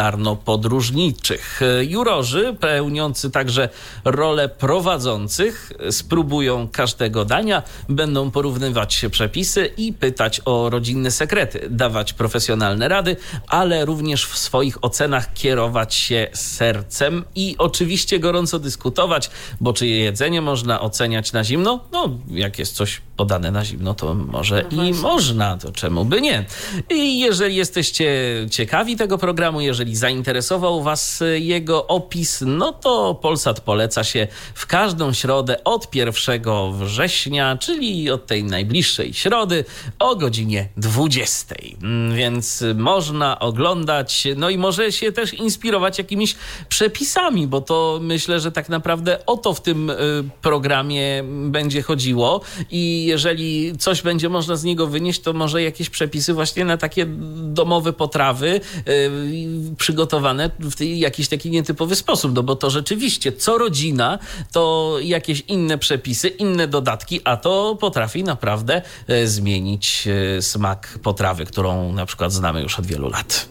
kulinarno-podróżniczych. Jurorzy, pełniący także rolę prowadzących, spróbują każdego dania, będą porównywać przepisy i pytać o rodzinne sekrety, dawać profesjonalne rady, ale również w swoich ocenach kierować się sercem i oczywiście gorąco dyskutować, bo czy jedzenie można oceniać na zimno? No, jak jest coś podane na zimno, to może i można, to czemu by nie? I jeżeli jesteście ciekawi tego programu, jeżeli zainteresował was jego opis, no to Polsat poleca się w każdą środę od 1 września, czyli od tej najbliższej środy o godzinie 20. Więc można oglądać, no i może się też inspirować jakimiś przepisami, bo to myślę, że tak naprawdę o to w tym programie będzie chodziło i jeżeli coś będzie można z niego wynieść, to może jakieś przepisy właśnie na takie domowe potrawy przygotowane w jakiś taki nietypowy sposób, no bo to rzeczywiście co rodzina to jakieś inne przepisy, inne dodatki, a to potrafi naprawdę zmienić smak potrawy, którą na przykład znamy już od wielu lat.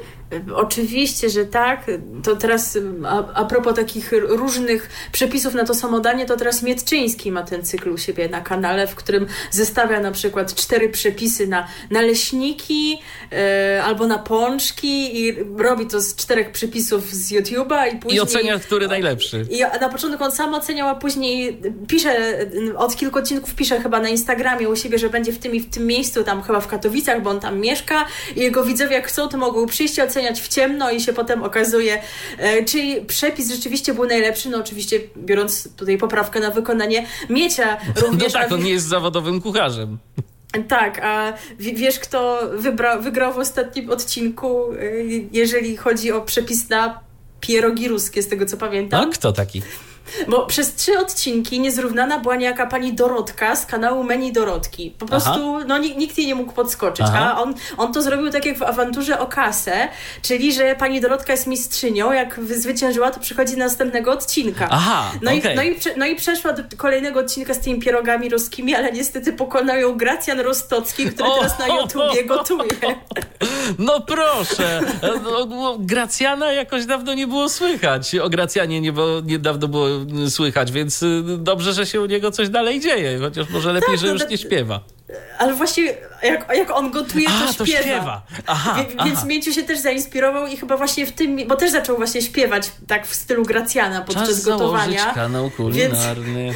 Oczywiście, że tak. To teraz a propos takich różnych przepisów na to samo danie, to teraz Mietczyński ma ten cykl u siebie na kanale, w którym zestawia na przykład 4 przepisy na naleśniki albo na pączki i robi to z 4 przepisów z YouTube'a i później... I ocenia, który najlepszy. I na początku on sam oceniał, a później pisze, od kilku odcinków pisze chyba na Instagramie u siebie, że będzie w tym i w tym miejscu, tam chyba w Katowicach, bo on tam mieszka i jego widzowie jak chcą, to mogą przyjść i oceniać w ciemno i się potem okazuje, czy przepis rzeczywiście był najlepszy. No oczywiście biorąc tutaj poprawkę na wykonanie Miecia również. No tak, on nie jest zawodowym kucharzem. Tak, a wiesz, kto wygrał w ostatnim odcinku, jeżeli chodzi o przepis na pierogi ruskie, z tego co pamiętam? A kto taki? Bo przez 3 odcinki niezrównana była niejaka pani Dorotka z kanału Menu Dorotki. Po prostu nikt jej nie mógł podskoczyć. Aha. A on to zrobił tak jak w awanturze o kasę, czyli że pani Dorotka jest mistrzynią, jak zwyciężyła, to przychodzi do następnego odcinka. Aha, no i przeszła do kolejnego odcinka z tymi pierogami ruskimi, ale niestety pokonał ją Gracjan Rostocki, który teraz na YouTubie gotuje. No proszę, Gracjana jakoś dawno nie było słychać. O Gracjanie niedawno było słychać, więc dobrze, że się u niego coś dalej dzieje, chociaż może lepiej, że już nie śpiewa. Ale właśnie jak on gotuje, to śpiewa. Więc Mieciu się też zainspirował i chyba właśnie w tym, bo też zaczął właśnie śpiewać tak w stylu Gracjana podczas gotowania. Czas założyć kanał kulinarny.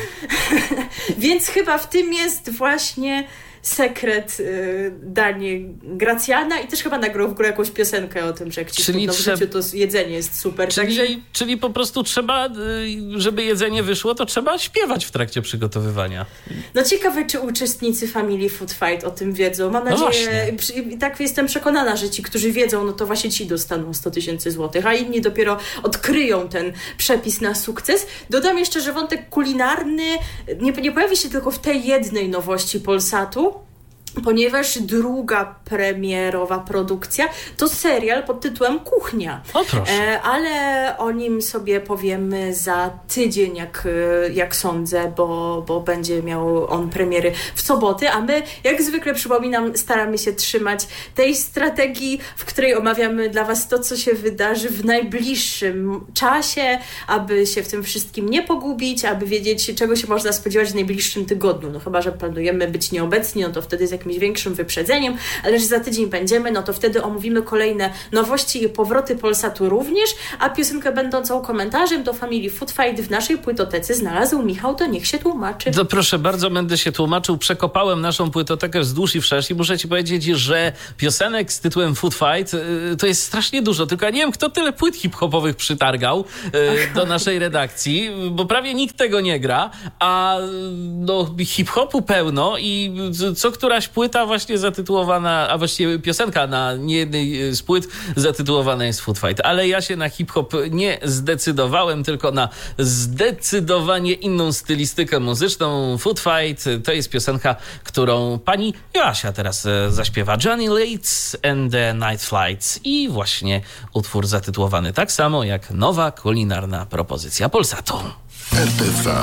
Więc chyba w tym jest właśnie sekret danie Gracjana i też chyba nagrał w ogóle jakąś piosenkę o tym, że jak ci w życiu to jedzenie jest super. Czyli po prostu trzeba, żeby jedzenie wyszło, to trzeba śpiewać w trakcie przygotowywania. No ciekawe, czy uczestnicy Family Food Fight o tym wiedzą. Mam nadzieję, i tak jestem przekonana, że ci, którzy wiedzą, no to właśnie ci dostaną 100 000 złotych, a inni dopiero odkryją ten przepis na sukces. Dodam jeszcze, że wątek kulinarny nie pojawi się tylko w tej jednej nowości Polsatu, ponieważ druga premierowa produkcja to serial pod tytułem Kuchnia. O proszę. Ale o nim sobie powiemy za tydzień, jak sądzę, bo będzie miał on premiery w soboty, a my, jak zwykle przypominam, staramy się trzymać tej strategii, w której omawiamy dla Was to, co się wydarzy w najbliższym czasie, aby się w tym wszystkim nie pogubić, aby wiedzieć, czego się można spodziewać w najbliższym tygodniu. No chyba, że planujemy być nieobecni, no to wtedy jest jakimś większym wyprzedzeniem, ale że za tydzień będziemy, no to wtedy omówimy kolejne nowości i powroty Polsatu również, a piosenkę będącą komentarzem do Family Food Fight w naszej płytotece znalazł Michał, to niech się tłumaczy. To proszę bardzo, będę się tłumaczył. Przekopałem naszą płytotekę wzdłuż i wszerz i muszę ci powiedzieć, że piosenek z tytułem Food Fight to jest strasznie dużo, tylko ja nie wiem, kto tyle płyt hip-hopowych przytargał do naszej redakcji, bo prawie nikt tego nie gra, a no, hip-hopu pełno i co któraś płyta właśnie zatytułowana, a właściwie piosenka na niejednej z płyt zatytułowana jest Food Fight. Ale ja się na hip-hop nie zdecydowałem, tylko na zdecydowanie inną stylistykę muzyczną. Food Fight to jest piosenka, którą pani Joasia teraz zaśpiewa. Johnny Leeds and the Night Flights i właśnie utwór zatytułowany tak samo jak nowa kulinarna propozycja Polsatu. RTV.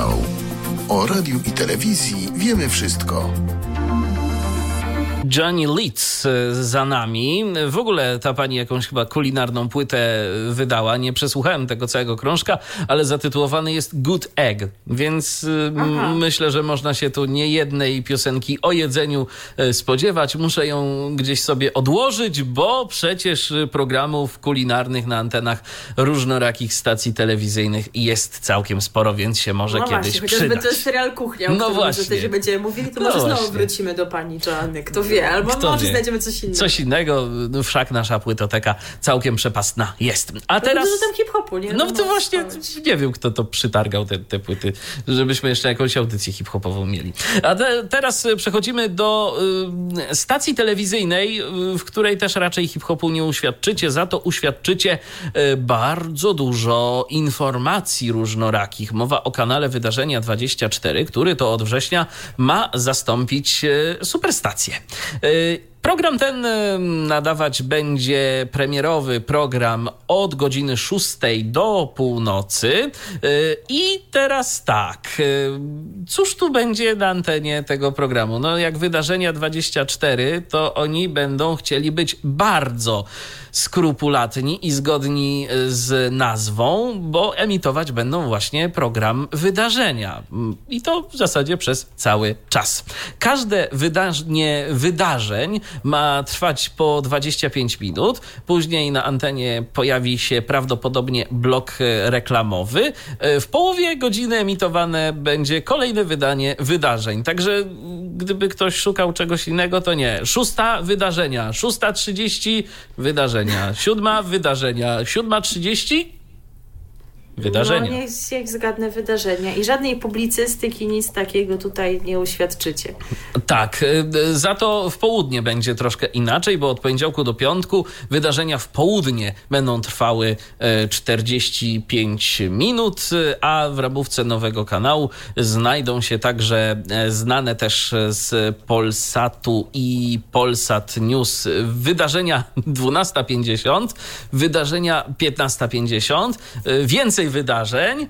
O radiu i telewizji wiemy wszystko. Johnny Leeds za nami. W ogóle ta pani jakąś chyba kulinarną płytę wydała. Nie przesłuchałem tego całego krążka, ale zatytułowany jest Good Egg, więc myślę, że można się tu niejednej piosenki o jedzeniu spodziewać. Muszę ją gdzieś sobie odłożyć, bo przecież programów kulinarnych na antenach różnorakich stacji telewizyjnych jest całkiem sporo, więc się może kiedyś przydać. Chociażby to jest serial Kuchnia, o którym też będziemy mówili, to może znowu wrócimy do pani Joanny. Kto wie, albo może znajdziemy coś innego. Coś innego, wszak nasza płytoteka całkiem przepastna jest. A teraz... Dużo tam hip-hopu, nie? No to właśnie, nie wiem, kto to przytargał te płyty, żebyśmy jeszcze jakąś audycję hip-hopową mieli. A teraz przechodzimy do stacji telewizyjnej, w której też raczej hip-hopu nie uświadczycie, za to uświadczycie bardzo dużo informacji różnorakich. Mowa o kanale Wydarzenia 24, który to od września ma zastąpić Superstację. Program ten nadawać będzie premierowy program od godziny 6 do północy. I teraz tak, cóż tu będzie na antenie tego programu? No jak Wydarzenia 24, to oni będą chcieli być bardzo skrupulatni i zgodni z nazwą, bo emitować będą właśnie program Wydarzenia. I to w zasadzie przez cały czas. Każde wydarzeń ma trwać po 25 minut. Później na antenie pojawi się prawdopodobnie blok reklamowy. W połowie godziny emitowane będzie kolejne wydanie wydarzeń. Także gdyby ktoś szukał czegoś innego, to nie. 6 wydarzenia, 6:30 wydarzenia, 7 wydarzenia, 7:30 wydarzenia. No niech zgadnę wydarzenia. I żadnej publicystyki, nic takiego tutaj nie uświadczycie. Tak, za to w południe będzie troszkę inaczej, bo od poniedziałku do piątku wydarzenia w południe będą trwały 45 minut, a w ramówce nowego kanału znajdą się także znane też z Polsatu i Polsat News wydarzenia 12:50, wydarzenia 15:50, więcej wydarzeń,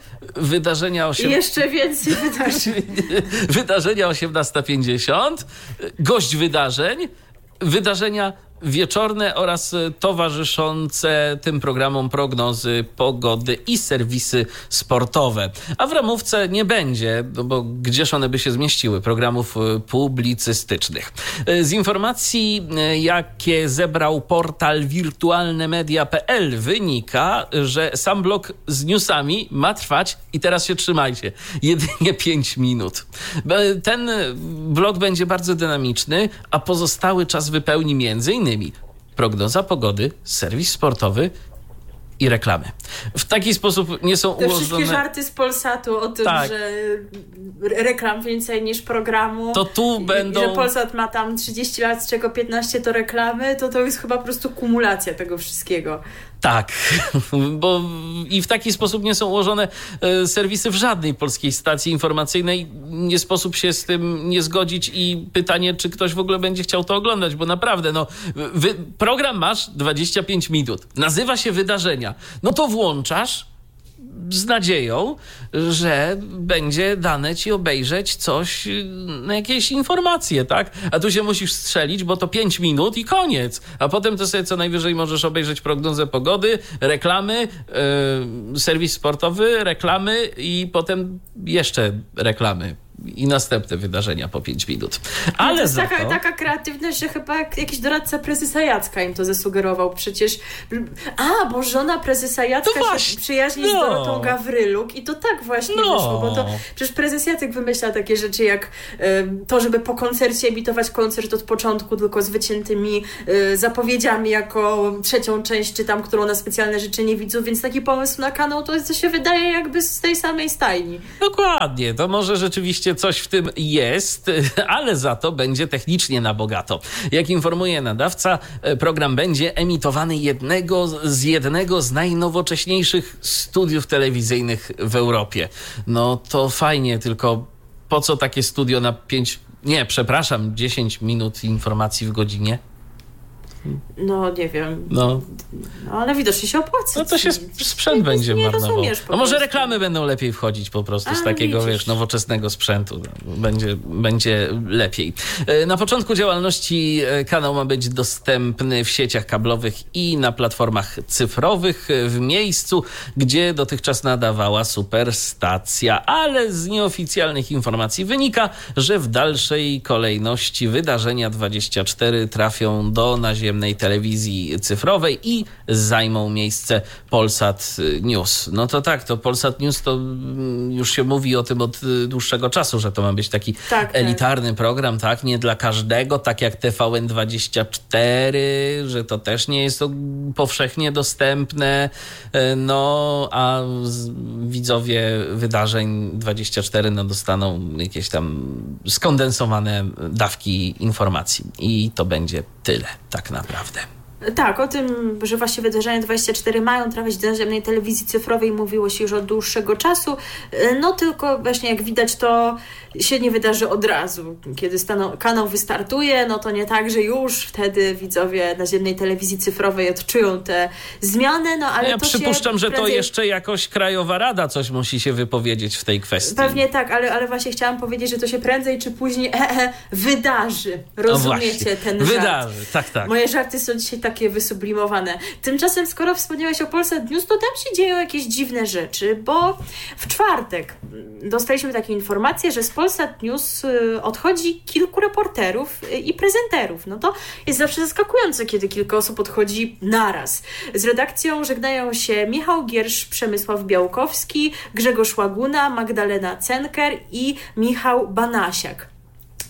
I jeszcze więcej wydarzeń. Wydarzenia 18:50, gość wydarzeń, wydarzenia wieczorne oraz towarzyszące tym programom prognozy pogody i serwisy sportowe. A w ramówce nie będzie, bo gdzież one by się zmieściły, programów publicystycznych. Z informacji, jakie zebrał portal wirtualnemedia.pl, wynika, że sam blok z newsami ma trwać, i teraz się trzymajcie, jedynie 5 minut. Ten blok będzie bardzo dynamiczny, a pozostały czas wypełni m.in. prognoza pogody, serwis sportowy i reklamy. W taki sposób nie są ułożone... Te wszystkie żarty z Polsatu o tym, tak, że reklam więcej niż programu. To tu będą... Że Polsat ma tam 30 lat, z czego 15 to reklamy, to jest chyba po prostu kumulacja tego wszystkiego. Tak, bo i w taki sposób nie są ułożone serwisy w żadnej polskiej stacji informacyjnej. Nie sposób się z tym nie zgodzić i pytanie, czy ktoś w ogóle będzie chciał to oglądać, bo naprawdę, program masz 25 minut, nazywa się wydarzenia, no to włączasz z nadzieją, że będzie dane ci obejrzeć coś, jakieś informacje, tak? A tu się musisz strzelić, bo to 5 minut i koniec. A potem to sobie co najwyżej możesz obejrzeć prognozę pogody, reklamy, serwis sportowy, reklamy i potem jeszcze reklamy. I następne wydarzenia po 5 minut. Ale to jest taka kreatywność, że chyba jakiś doradca prezesa Jacka im to zasugerował. Przecież bo żona prezesa Jacka się przyjaźni z Dorotą Gawryluk i to tak właśnie wyszło, bo to przecież prezes Jacek wymyśla takie rzeczy jak to, żeby po koncercie emitować koncert od początku, tylko z wyciętymi zapowiedziami jako trzecią część, czy tam, którą na specjalne życzenie widzów, więc taki pomysł na kanał to się wydaje jakby z tej samej stajni. Dokładnie, to może rzeczywiście coś w tym jest, ale za to będzie technicznie na bogato. Jak informuje nadawca, program będzie emitowany z jednego z najnowocześniejszych studiów telewizyjnych w Europie. No to fajnie, tylko po co takie studio na 10 minut informacji w godzinie? No nie wiem. Ale widocznie się opłaca. No to się sprzęt będzie marnował. No może reklamy będą lepiej wchodzić po prostu z takiego, nowoczesnego sprzętu. Będzie lepiej. Na początku działalności kanał ma być dostępny w sieciach kablowych i na platformach cyfrowych w miejscu, gdzie dotychczas nadawała Superstacja, ale z nieoficjalnych informacji wynika, że w dalszej kolejności wydarzenia 24 trafią do naziemnej telewizji cyfrowej i zajmą miejsce Polsat News. No to tak, to Polsat News to już się mówi o tym od dłuższego czasu, że to ma być taki elitarny program, tak, nie dla każdego, tak jak TVN24, że to też nie jest to powszechnie dostępne, a widzowie wydarzeń 24 dostaną jakieś tam skondensowane dawki informacji i to będzie tyle tak naprawdę. Tak, o tym, że właśnie wydarzenia 24 mają trafić do naziemnej telewizji cyfrowej mówiło się już od dłuższego czasu, tylko właśnie jak widać to się nie wydarzy od razu. Kiedy kanał wystartuje, to nie tak, że już wtedy widzowie naziemnej telewizji cyfrowej odczują te zmiany, ale ja przypuszczam, że to jeszcze jakoś Krajowa Rada coś musi się wypowiedzieć w tej kwestii. Pewnie tak, ale właśnie chciałam powiedzieć, że to się prędzej czy później wydarzy. Rozumiecie ten żart? Wydarzy, tak. Moje żarty są dzisiaj takie wysublimowane. Tymczasem, skoro wspomniałeś o Polsat News, to tam się dzieją jakieś dziwne rzeczy, bo w czwartek dostaliśmy takie informacje, że z Polsat News odchodzi kilku reporterów i prezenterów. To jest zawsze zaskakujące, kiedy kilka osób odchodzi naraz. Z redakcją żegnają się Michał Giersz, Przemysław Białkowski, Grzegorz Łaguna, Magdalena Cenker i Michał Banasiak.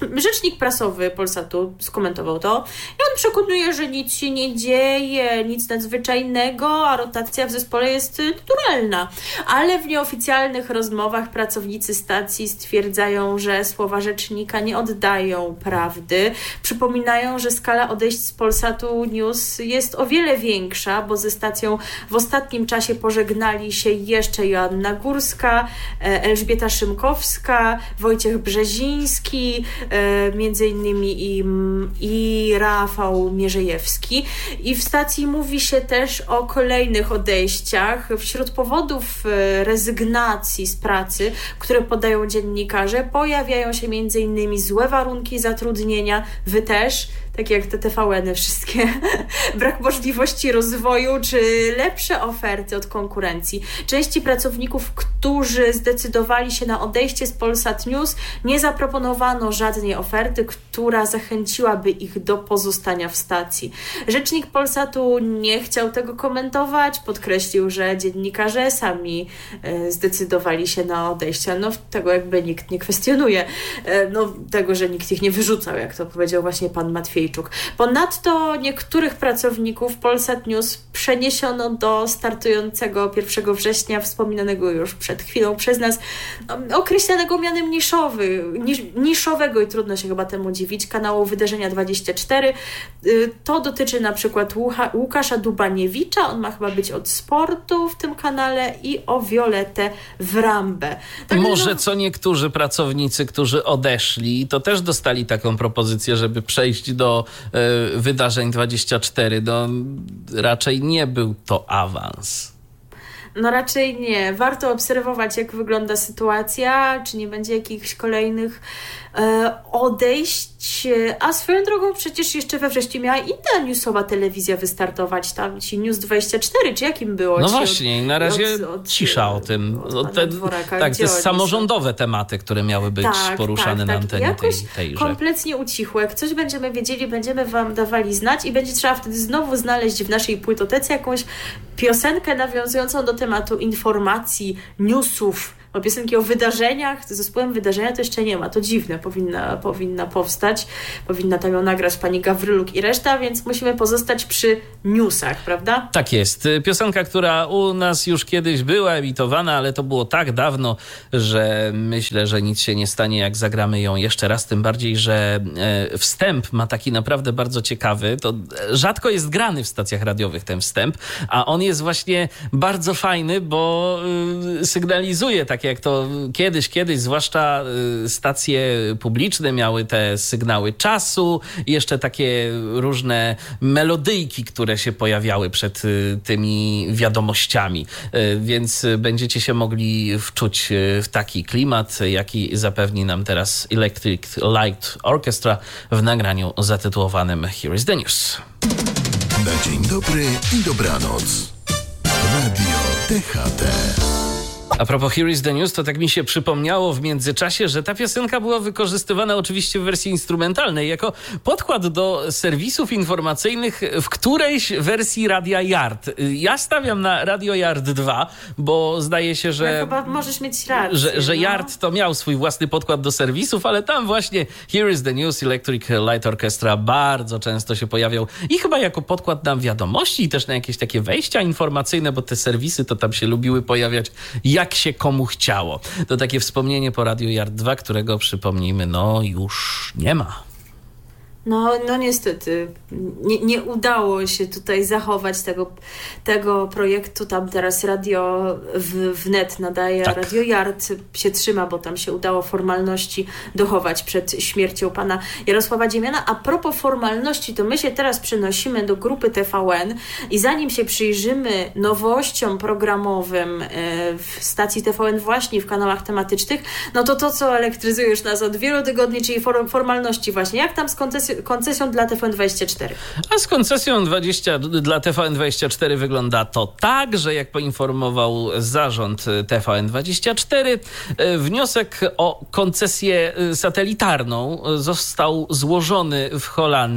Rzecznik prasowy Polsatu skomentował to i on przekonuje, że nic się nie dzieje, nic nadzwyczajnego, a rotacja w zespole jest naturalna. Ale w nieoficjalnych rozmowach pracownicy stacji stwierdzają, że słowa rzecznika nie oddają prawdy. Przypominają, że skala odejść z Polsatu News jest o wiele większa, bo ze stacją w ostatnim czasie pożegnali się jeszcze Joanna Górska, Elżbieta Szymkowska, Wojciech Brzeziński, między innymi i Rafał Mierzejewski. I w stacji mówi się też o kolejnych odejściach. Wśród powodów rezygnacji z pracy, które podają dziennikarze, pojawiają się między innymi złe warunki zatrudnienia, wy też, tak jak te TVN-y wszystkie, brak możliwości rozwoju czy lepsze oferty od konkurencji. Części pracowników, którzy zdecydowali się na odejście z Polsat News, nie zaproponowano żadnej oferty, która zachęciłaby ich do pozostania w stacji. Rzecznik Polsatu nie chciał tego komentować, podkreślił, że dziennikarze sami zdecydowali się na odejście. No tego jakby nikt nie kwestionuje. No tego, że nikt ich nie wyrzucał, jak to powiedział właśnie pan Matwiejczuk. Ponadto niektórych pracowników Polsat News przeniesiono do startującego 1 września, wspominanego już przed chwilą przez nas, określanego mianem niszowego i trudno się chyba temu dziwić, kanału Wydarzenia 24. To dotyczy na przykład Łukasza Dubaniewicza, on ma chyba być od sportu w tym kanale, i o Violetę Wrambę. Może co niektórzy pracownicy, którzy odeszli, to też dostali taką propozycję, żeby przejść do Wydarzeń 24. No, raczej nie był to awans. No raczej nie. Warto obserwować, jak wygląda sytuacja, czy nie będzie jakichś kolejnych odejść. A swoją drogą przecież jeszcze we wrześniu miała inna newsowa telewizja wystartować, tam ci News 24, czy jakim było? No właśnie, na razie cisza o tym. Te samorządowe tematy, które miały być poruszane na antenie tejże. Kompletnie ucichło. Jak coś będziemy wiedzieli, będziemy wam dawali znać i będzie trzeba wtedy znowu znaleźć w naszej płytotece jakąś piosenkę nawiązującą do tematu informacji, newsów, bo piosenki o wydarzeniach, z zespołem wydarzenia to jeszcze nie ma. To dziwne, powinna powstać. Powinna tam ją nagrać pani Gawryluk i reszta, więc musimy pozostać przy newsach, prawda? Tak jest. Piosenka, która u nas już kiedyś była emitowana, ale to było tak dawno, że myślę, że nic się nie stanie, jak zagramy ją jeszcze raz. Tym bardziej, że wstęp ma taki naprawdę bardzo ciekawy. To rzadko jest grany w stacjach radiowych ten wstęp, a on jest właśnie bardzo fajny, bo sygnalizuje, tak jak to kiedyś, zwłaszcza stacje publiczne miały te sygnały czasu i jeszcze takie różne melodyjki, które się pojawiały przed tymi wiadomościami. Więc będziecie się mogli wczuć w taki klimat, jaki zapewni nam teraz Electric Light Orchestra w nagraniu zatytułowanym Here is the News. Na dzień dobry i dobranoc. Radio DHT. A propos Here is the News, to tak mi się przypomniało w międzyczasie, że ta piosenka była wykorzystywana oczywiście w wersji instrumentalnej jako podkład do serwisów informacyjnych w którejś wersji Radia Yard. Ja stawiam na Radio Yard 2, bo zdaje się, że... Chyba możesz mieć rację. Że Yard to miał swój własny podkład do serwisów, ale tam właśnie Here is the News, Electric Light Orchestra bardzo często się pojawiał i chyba jako podkład na wiadomości i też na jakieś takie wejścia informacyjne, bo te serwisy to tam się lubiły pojawiać jak się komu chciało. To takie wspomnienie po Radio Yard 2, którego, przypomnijmy, no już nie ma. No niestety, nie udało się tutaj zachować tego projektu. Tam teraz radio wnet nadaje, tak. Radio Yard się trzyma, bo tam się udało formalności dochować przed śmiercią pana Jarosława Dziemiana. A propos formalności, to my się teraz przenosimy do grupy TVN i zanim się przyjrzymy nowościom programowym w stacji TVN właśnie w kanałach tematycznych, no to co elektryzuje już nas od wielu tygodni, czyli formalności właśnie. Jak tam z koncesją dla TVN24? A z koncesją dla TVN24 wygląda to tak, że jak poinformował zarząd TVN24, wniosek o koncesję satelitarną został złożony w Holandii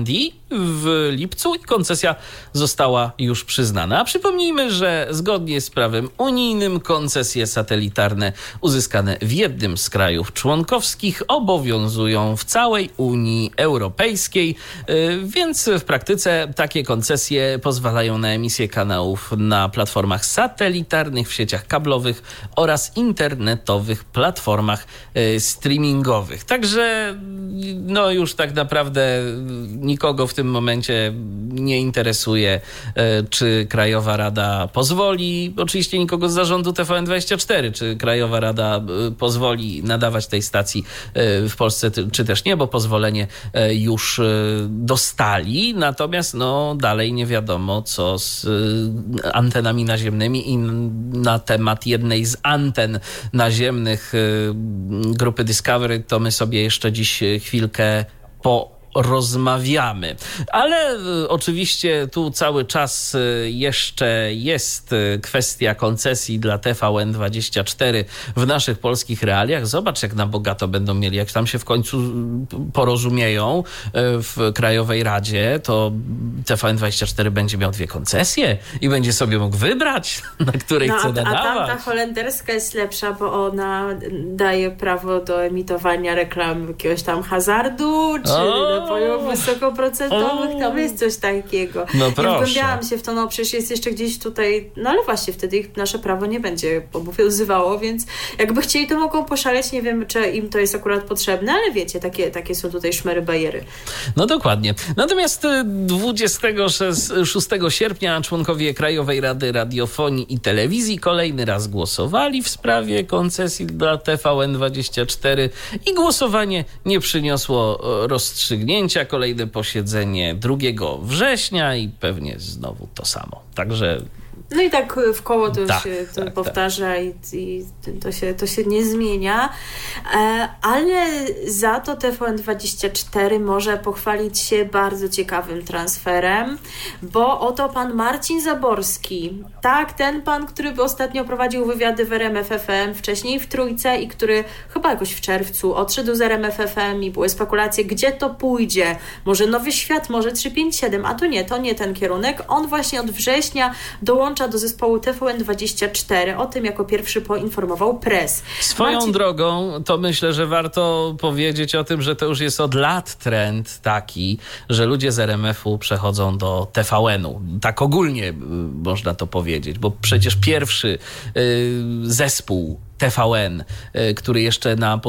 w lipcu i koncesja została już przyznana. A przypomnijmy, że zgodnie z prawem unijnym koncesje satelitarne uzyskane w jednym z krajów członkowskich obowiązują w całej Unii Europejskiej, więc w praktyce takie koncesje pozwalają na emisję kanałów na platformach satelitarnych, w sieciach kablowych oraz internetowych platformach streamingowych. Także no już tak naprawdę nikogo w tym momencie nie interesuje, czy Krajowa Rada pozwoli, oczywiście nikogo z zarządu TVN24, czy Krajowa Rada pozwoli nadawać tej stacji w Polsce, czy też nie, bo pozwolenie już dostali, natomiast no dalej nie wiadomo, co z antenami naziemnymi i na temat jednej z anten naziemnych grupy Discovery to my sobie jeszcze dziś chwilkę porozmawiamy. Ale oczywiście tu cały czas jeszcze jest kwestia koncesji dla TVN24 w naszych polskich realiach. Zobacz, jak na bogato będą mieli, jak tam się w końcu porozumieją w Krajowej Radzie, to TVN24 będzie miał 2 koncesje i będzie sobie mógł wybrać, na której chce nadawać. A tamta holenderska jest lepsza, bo ona daje prawo do emitowania reklam jakiegoś tam hazardu, czy napojów wysokoprocentowych, tam jest coś takiego. No proszę. Ja wgłębiałam się w to, no przecież jest jeszcze gdzieś tutaj, no ale właśnie wtedy ich nasze prawo nie będzie obowiązywało, więc jakby chcieli, to mogą poszaleć, nie wiem, czy im to jest akurat potrzebne, ale wiecie, takie są tutaj szmery bajery. No dokładnie. Natomiast 26 sierpnia członkowie Krajowej Rady Radiofonii i Telewizji kolejny raz głosowali w sprawie koncesji dla TVN24 i głosowanie nie przyniosło rozstrzygnięcia. Kolejne posiedzenie 2 września i pewnie znowu to samo. Także no i tak w koło to się powtarza i to się nie zmienia. Ale za to TVN24 może pochwalić się bardzo ciekawym transferem, bo oto pan Marcin Zaborski, tak, ten pan, który ostatnio prowadził wywiady w RMF FM, wcześniej w Trójce i który chyba jakoś w czerwcu odszedł z RMF FM i były spekulacje, gdzie to pójdzie. Może Nowy Świat, może 357, a to nie ten kierunek. On właśnie od września dołącza do zespołu TVN24. O tym jako pierwszy poinformował Press. Swoją drogą, to myślę, że warto powiedzieć o tym, że to już jest od lat trend taki, że ludzie z RMF-u przechodzą do TVN-u. Tak ogólnie można to powiedzieć, bo przecież pierwszy zespół TVN, który jeszcze na